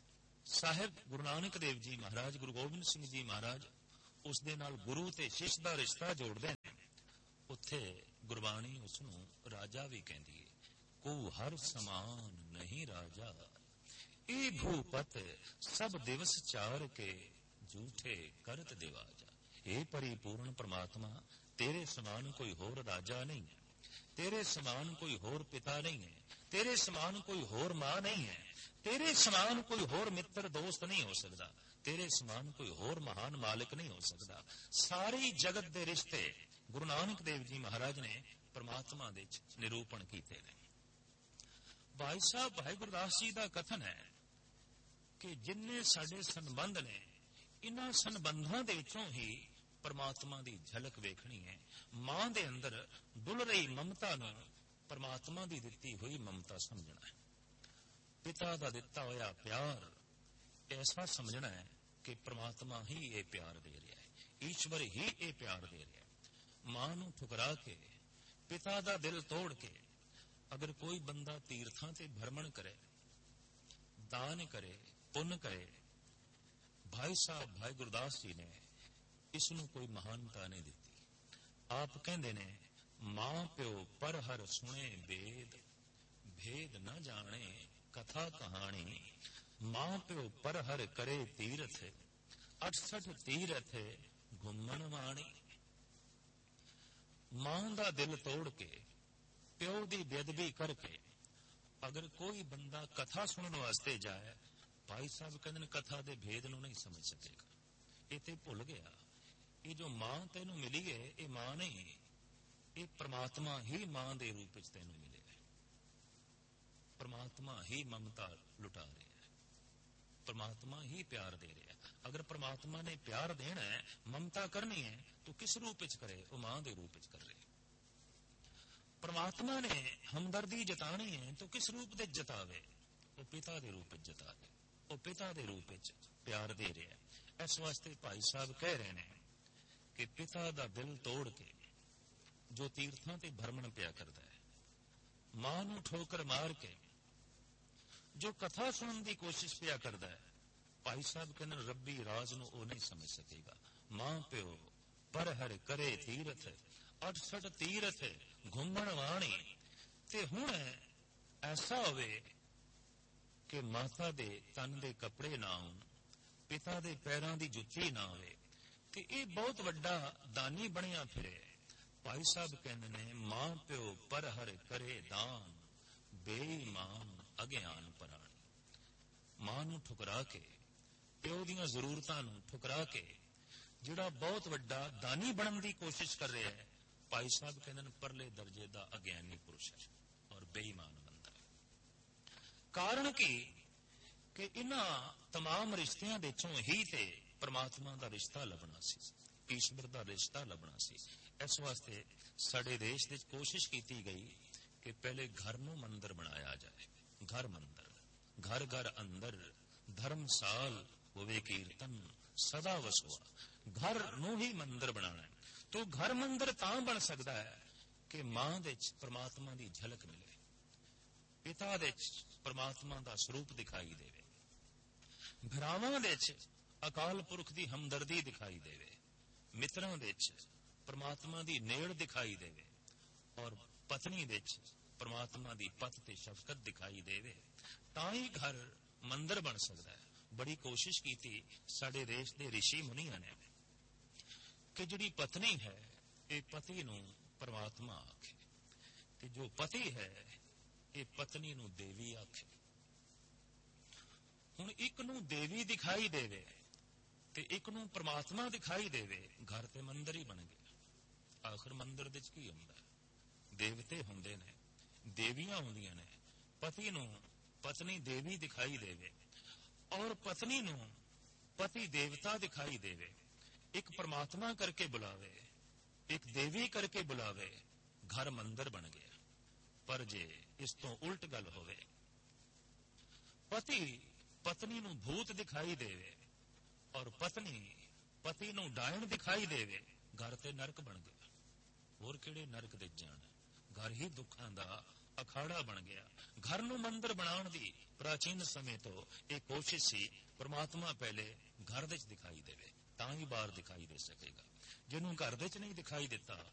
ਸਾਹਿਬ ਗੁਰੂ ਨਾਨਕ ਦੇਵ ਜੀ ਮਹਾਰਾਜ, ਗੁਰੂ ਗੋਬਿੰਦ ਸਿੰਘ ਜੀ ਮਹਾਰਾਜ ਉਸ ਦੇ ਨਾਲ ਗੁਰੂ ਤੇ ਸ਼ਿਸ਼ ਦਾ ਰਿਸ਼ਤਾ ਜੋੜਦੇ ਨੇ। ਉੱਥੇ ਗੁਰਬਾਣੀ ਉਸ ਨੂੰ ਰਾਜਾ ਵੀ ਕਹਿੰਦੀ ਹੈ। ਕੋ ਹਰ ਸਮਾਨ ਨਹੀਂ ਰਾਜਾ, ਇਹ ਭੂਪਤ ਸਭ ਦਿਵਸ ਚਾਰ ਕੇ ਝੂਠੇ ਕਰਤ ਦਿਵਾਜਾ। ਇਹ ਪਰਿਪੂਰਨ ਪ੍ਰਮਾਤਮਾ, ਤੇਰੇ ਸਮਾਨ ਕੋਈ ਹੋਰ ਰਾਜਾ ਨਹੀਂ ਹੈ, ਤੇਰੇ ਸਮਾਨ ਕੋਈ ਹੋਰ ਪਿਤਾ ਨਹੀਂ ਹੈ, ਤੇਰੇ ਸਮਾਨ ਕੋਈ ਹੋਰ ਮਾਂ ਨਹੀਂ ਹੈ, ਤੇਰੇ ਸਮਾਨ ਕੋਈ ਹੋਰ ਮਿੱਤਰ ਦੋਸਤ ਨਹੀਂ ਹੋ ਸਕਦਾ, ਤੇਰੇ ਸਮਾਨ ਕੋਈ ਹੋਰ ਮਹਾਨ ਮਾਲਿਕ ਨਹੀਂ ਹੋ ਸਕਦਾ। ਸਾਰੀ ਜਗਤ ਦੇ ਰਿਸ਼ਤੇ ਗੁਰੂ ਨਾਨਕ ਦੇਵ ਜੀ ਮਹਾਰਾਜ ਨੇ ਪ੍ਰਮਾਤਮਾ ਦੇ ਵਿੱਚ ਨਿਰੂਪਣ ਕੀਤੇ ਨੇ। ਭਾਈ ਸਾਹਿਬ ਭਾਈ ਗੁਰਦਾਸ ਜੀ ਦਾ ਕਥਨ ਹੈ ਕਿ ਜਿੰਨੇ ਸਾਡੇ ਸੰਬੰਧ ਨੇ, ਇਹਨਾਂ ਸੰਬੰਧਾਂ ਦੇ ਵਿੱਚੋਂ ਹੀ ਪਰਮਾਤਮਾ ਦੀ ਝਲਕ ਵੇਖਣੀ ਹੈ। ਮਾਂ ਦੇ ਅੰਦਰ ਡੁੱਲ ਰਹੀ ਮਮਤਾ ਨੂੰ ਪਰਮਾਤਮਾ ਦੀ ਦਿੱਤੀ ਹੋਈ ਮਮਤਾ ਸਮਝਣਾ ਹੈ। ਪਿਤਾ ਦਾ ਦਿੱਤਾ ਹੋਇਆ ਪਿਆਰ ਐਸਾ ਸਮਝਣਾ ਹੈ ਕਿ ਪਰਮਾਤਮਾ ਹੀ ਇਹ ਪਿਆਰ ਦੇ ਰਿਹਾ ਹੈ, ਈਸ਼ਵਰ ਹੀ ਇਹ ਪਿਆਰ ਦੇ ਰਿਹਾ ਹੈ। ਮਾਂ ਨੂੰ ਠੁਕਰਾ ਕੇ, ਪਿਤਾ ਦਾ ਦਿਲ ਤੋੜ ਕੇ ਅਗਰ ਕੋਈ ਬੰਦਾ ਤੀਰਥਾਂ ਤੇ ਭਰਮਣ ਕਰੇ, ਦਾਨ ਕਰੇ, ਪੁੰਨ ਕਰੇ, ਭਾਈ ਸਾਹਿਬ ਭਾਈ ਗੁਰਦਾਸ ਜੀ ਨੇ ਇਸ ਨੂੰ ਕੋਈ ਮਹਾਨਤਾ ਨਹੀਂ ਦਿੱਤੀ। ਆਪ ਕਹਿੰਦੇ ਨੇ, ਮਾਂ ਪਿਓ ਪਰ ਹਰ ਸੁਣੇ ਬੇਦ, ਭੇਦ ਨਾ ਜਾਣੇ ਕਥਾ ਕਹਾਣੀ। ਮਾਂ ਪਿਓ ਪਰ ਹਰ ਕਰੇ ਤੀਰਥ, ਅਠਸਠ ਤੀਰਥ ਘੁੰਮਣ ਵਾਣੀ। ਮਾਂ ਦਾ ਦਿਲ ਤੋੜ ਕੇ, ਪਿਓ ਦੀ ਬੇਅਦਬੀ ਕਰਕੇ ਅਗਰ ਕੋਈ ਬੰਦਾ ਕਥਾ ਸੁਣਨ ਵਾਸਤੇ ਜਾਏ, ਭਾਈ ਸਾਹਿਬ ਕਹਿੰਦੇ ਨੇ ਕਥਾ ਦੇ ਭੇਦ ਨੂੰ ਨਹੀਂ ਸਮਝ ਸਕੇਗਾ। ਇਹ ਤੇ ਭੁੱਲ ਗਿਆ, ਇਹ ਜੋ ਮਾਂ ਤੈਨੂੰ ਮਿਲੀ ਹੈ ਇਹ ਮਾਂ ਨਹੀਂ, ਇਹ ਪ੍ਰਮਾਤਮਾ ਹੀ ਮਾਂ ਦੇ ਰੂਪ ਵਿੱਚ ਤੈਨੂੰ ਮਿਲੇ। ਪ੍ਰਮਾਤਮਾ ਹੀ ਮਮਤਾ ਲੁਟਾ ਰਿਹਾ ਹੈ, ਪ੍ਰਮਾਤਮਾ ਹੀ ਪਿਆਰ ਦੇ ਰਿਹਾ। ਅਗਰ ਪ੍ਰਮਾਤਮਾ ਨੇ ਪਿਆਰ ਦੇਣਾ ਹੈ, ਮਮਤਾ ਕਰਨੀ ਹੈ, ਤਾਂ ਕਿਸ ਰੂਪ ਵਿੱਚ ਕਰੇ? ਉਹ ਮਾਂ ਦੇ ਰੂਪ ਵਿੱਚ ਕਰ ਰਿਹਾ। ਪ੍ਰਮਾਤਮਾ ਨੇ ਹਮਦਰਦੀ ਜਤਾਣੀ ਹੈ ਤਾਂ ਕਿਸ ਰੂਪ ਦੇ ਜਤਾਵੇ? ਉਹ ਪਿਤਾ ਦੇ ਰੂਪ ਵਿੱਚ ਜਤਾਵੇ, ਉਹ ਪਿਤਾ ਦੇ ਰੂਪ ਵਿੱਚ ਪਿਆਰ ਦੇ ਰਿਹਾ। ਇਸ ਵਾਸਤੇ ਭਾਈ ਸਾਹਿਬ ਕਹਿ ਰਹੇ ਨੇ ਕਿ ਪਿਤਾ ਦਾ ਦਿਲ ਤੋੜ ਕੇ ਜੋ ਤੀਰਥਾਂ ਤੇ ਭਰਮਣ ਪਿਆ ਕਰਦਾ ਹੈ, ਮਾਂ ਨੂੰ ਠੋਕਰ ਮਾਰ ਕੇ ਜੋ ਕਥਾ ਸੁਣਨ ਦੀ ਕੋਸ਼ਿਸ਼ ਪਿਆ ਕਰਦਾ ਹੈ, ਭਾਈ ਸਾਹਿਬ ਕਹਿੰਦੇ ਰੱਬੀ ਰਾਜ ਨੂੰ ਉਹ ਨਹੀਂ ਸਮਝ ਸਕੇਗਾ। ਮਾਂ ਪਿਓ ਪਰ ਹਰ ਕਰੇ ਤੀਰਥ, ਅਠਸਠ ਤੀਰਥ ਘੁੰਮਣ ਵਾਣੀ। ਤੇ ਹੁਣ ਐਸਾ ਹੋਵੇ ਕਿ ਮਾਤਾ ਦੇ ਤਨ ਦੇ ਕੱਪੜੇ ਨਾ ਹੋਣ, ਪਿਤਾ ਦੇ ਪੈਰਾਂ ਦੀ ਜੁੱਤੀ ਨਾ ਹੋਵੇ, ਤੇ ਇਹ ਬਹੁਤ ਵੱਡਾ ਦਾਨੀ ਬਣਿਆ ਫਿਰੇ। ਭਾਈ ਸਾਹਿਬ ਕਹਿੰਦੇ ਨੇ, ਮਾਂ ਪਿਓ ਪਰ ਹਰ ਕਰੇ ਦਾਨ, ਬੇਈਮਾਨ ਅਗਿਆਨ ਪਰਾਣੀ। ਮਾਂ ਨੂੰ ਠੁਕਰਾ ਕੇ, ਪਿਓ ਦੀਆਂ ਜ਼ਰੂਰਤਾਂ ਨੂੰ ਠੁਕਰਾ ਕੇ ਜਿਹੜਾ ਬਹੁਤ ਵੱਡਾ ਦਾਨੀ ਬਣਨ ਦੀ ਕੋਸ਼ਿਸ਼ ਕਰ ਰਿਹਾ ਹੈ, ਭਾਈ ਸਾਹਿਬ ਕਹਿੰਦੇ ਨੇ ਪਰਲੇ ਦਰਜੇ ਦਾ ਅਗਿਆਨੀ ਪੁਰਸ਼ ਹੈ ਔਰ ਬੇਈਮਾਨ ਬੰਦਾ ਹੈ। ਕਾਰਨ ਕੀ ਕਿ ਇਹਨਾਂ तमाम ਰਿਸ਼ਤਿਆਂ ਦੇ ਚੋਂ ਹੀ ਤੇ ਪਰਮਾਤਮਾ ਦਾ ਰਿਸ਼ਤਾ ਲੱਭਣਾ ਸੀ, ਈਸ਼ਵਰ ਦਾ ਰਿਸ਼ਤਾ ਲੱਭਣਾ ਸੀ। ਇਸ ਵਾਸਤੇ ਸਾਡੇ ਦੇਸ਼ ਵਿੱਚ ਕੋਸ਼ਿਸ਼ ਕੀਤੀ ਗਈ ਕਿ ਪਹਿਲੇ ਘਰ ਨੂੰ ਮੰਦਰ ਬਣਾਇਆ ਜਾਏ। ਘਰ ਮੰਦਰ, ਘਰ ਘਰ ਅੰਦਰ ਧਰਮਸਾਲ ਹੋਵੇ ਕੀਰਤਨ ਸਦਾ ਵਸਵਾ। ਘਰ ਨੂੰ ਹੀ ਮੰਦਰ ਬਣਾਉਣਾ ਹੈ। ਤੋ ਘਰ ਮੰਦਰ ਤਾਂ ਬਣ ਸਕਦਾ ਹੈ ਕਿ ਮਾਂ ਦੇ ਵਿੱਚ ਪਰਮਾਤਮਾ ਦੀ ਝਲਕ ਮਿਲੇ, ਪਿਤਾ ਦੇ ਵਿੱਚ ਪਰਮਾਤਮਾ ਦਾ ਸਰੂਪ ਦਿਖਾਈ ਦੇਵੇ, ਭਰਾਵਾਂ ਦੇ ਵਿੱਚ ਅਕਾਲ ਪੁਰਖ ਦੀ ਹਮਦਰਦੀ ਦਿਖਾਈ ਦੇਵੇ, ਮਿੱਤਰਾਂ ਦੇ ਵਿੱਚ ਪਰਮਾਤਮਾ ਦੀ ਨੇੜ ਦਿਖਾਈ ਦੇਵੇ, ਔਰ ਪਤਨੀ ਦੇ ਵਿੱਚ ਪਰਮਾਤਮਾ ਦੀ ਪਤ ਤੇ ਸ਼ਫਕਤ ਦਿਖਾਈ ਦੇਵੇ। ਤਾਂ ਹੀ ਘਰ ਮੰਦਰ ਬਣ ਸਕਦਾ ਹੈ। ਬੜੀ ਕੋਸ਼ਿਸ਼ ਕੀਤੀ ਸਾਡੇ ਦੇਸ਼ ਦੇ ਰਿਸ਼ੀ ਮੁਨੀਆਂ ਨੇ ਕਿ ਜਿਹੜੀ ਪਤਨੀ ਹੈ ਇਹ ਪਤੀ ਨੂੰ ਪਰਮਾਤਮਾ ਆਖੇ, ਤੇ ਜੋ ਪਤੀ ਹੈ ਇਹ ਪਤਨੀ ਨੂੰ ਦੇਵੀ ਆਖੇ। ਹੁਣ ਇੱਕ ਨੂੰ ਦੇਵੀ ਦਿਖਾਈ ਦੇਵੇ ਤੇ ਇੱਕ ਨੂੰ ਪਰਮਾਤਮਾ ਦਿਖਾਈ ਦੇਵੇ, ਘਰ ਤੇ ਮੰਦਰ ਹੀ ਬਣ ਗਿਆ। ਆਖਰ ਮੰਦਰ ਦੇ ਚ ਕੀ ਹੁੰਦਾ? ਦੇਵਤੇ ਹੁੰਦੇ ਨੇ, ਦੇਵੀਆਂ ਹੁੰਦੀਆਂ ਨੇ। ਪਤੀ ਨੂੰ ਪਤਨੀ ਦੇਵੀ ਦਿਖਾਈ ਦੇਵੇ ਔਰ ਪਤਨੀ ਨੂੰ ਪਤੀ ਦੇਵਤਾ ਦਿਖਾਈ ਦੇਵੇ, ਇੱਕ ਪਰਮਾਤਮਾ ਕਰਕੇ ਬੁਲਾਵੇ, ਇੱਕ ਦੇਵੀ ਕਰਕੇ ਬੁਲਾਵੇ, ਘਰ ਮੰਦਰ ਬਣ ਗਿਆ। ਪਰ ਜੇ ਇਸ ਤੋਂ ਉਲਟ ਗੱਲ ਹੋਵੇ, ਪਤੀ ਪਤਨੀ ਨੂੰ ਭੂਤ ਦਿਖਾਈ ਦੇਵੇ ਔਰ ਪਤਨੀ ਪਤੀ ਨੂੰ ਡਾਇਣ ਦਿਖਾਈ ਦੇਵੇ, ਘਰ ਤੇ ਨਰਕ ਬਣ ਗਿਆ। ਹੋਰ ਕਿਹੜੇ ਨਰਕ ਦੇ ਜਾਣ? ਘਰ ਹੀ ਦੁੱਖਾਂ ਦਾ ਅਖਾੜਾ ਬਣ ਗਿਆ। ਘਰ ਨੂੰ ਮੰਦਰ ਬਣਾਉਣ ਦੀ ਪ੍ਰਾਚੀਨ ਸਮੇਂ ਤੋਂ ਇਹ ਕੋਸ਼ਿਸ਼ ਸੀ, ਪਰਮਾਤਮਾ ਪਹਿਲੇ ਘਰ ਦੇ ਵਿੱਚ ਦਿਖਾਈ ਦੇਵੇ ਤਾਂ ਹੀ ਬਾਹਰ ਦਿਖਾਈ ਦੇ ਸਕੇਗਾ। ਜਿਹਨੂੰ ਘਰ ਦੇ ਵਿੱਚ ਨਹੀਂ ਦਿਖਾਈ ਦਿੱਤਾ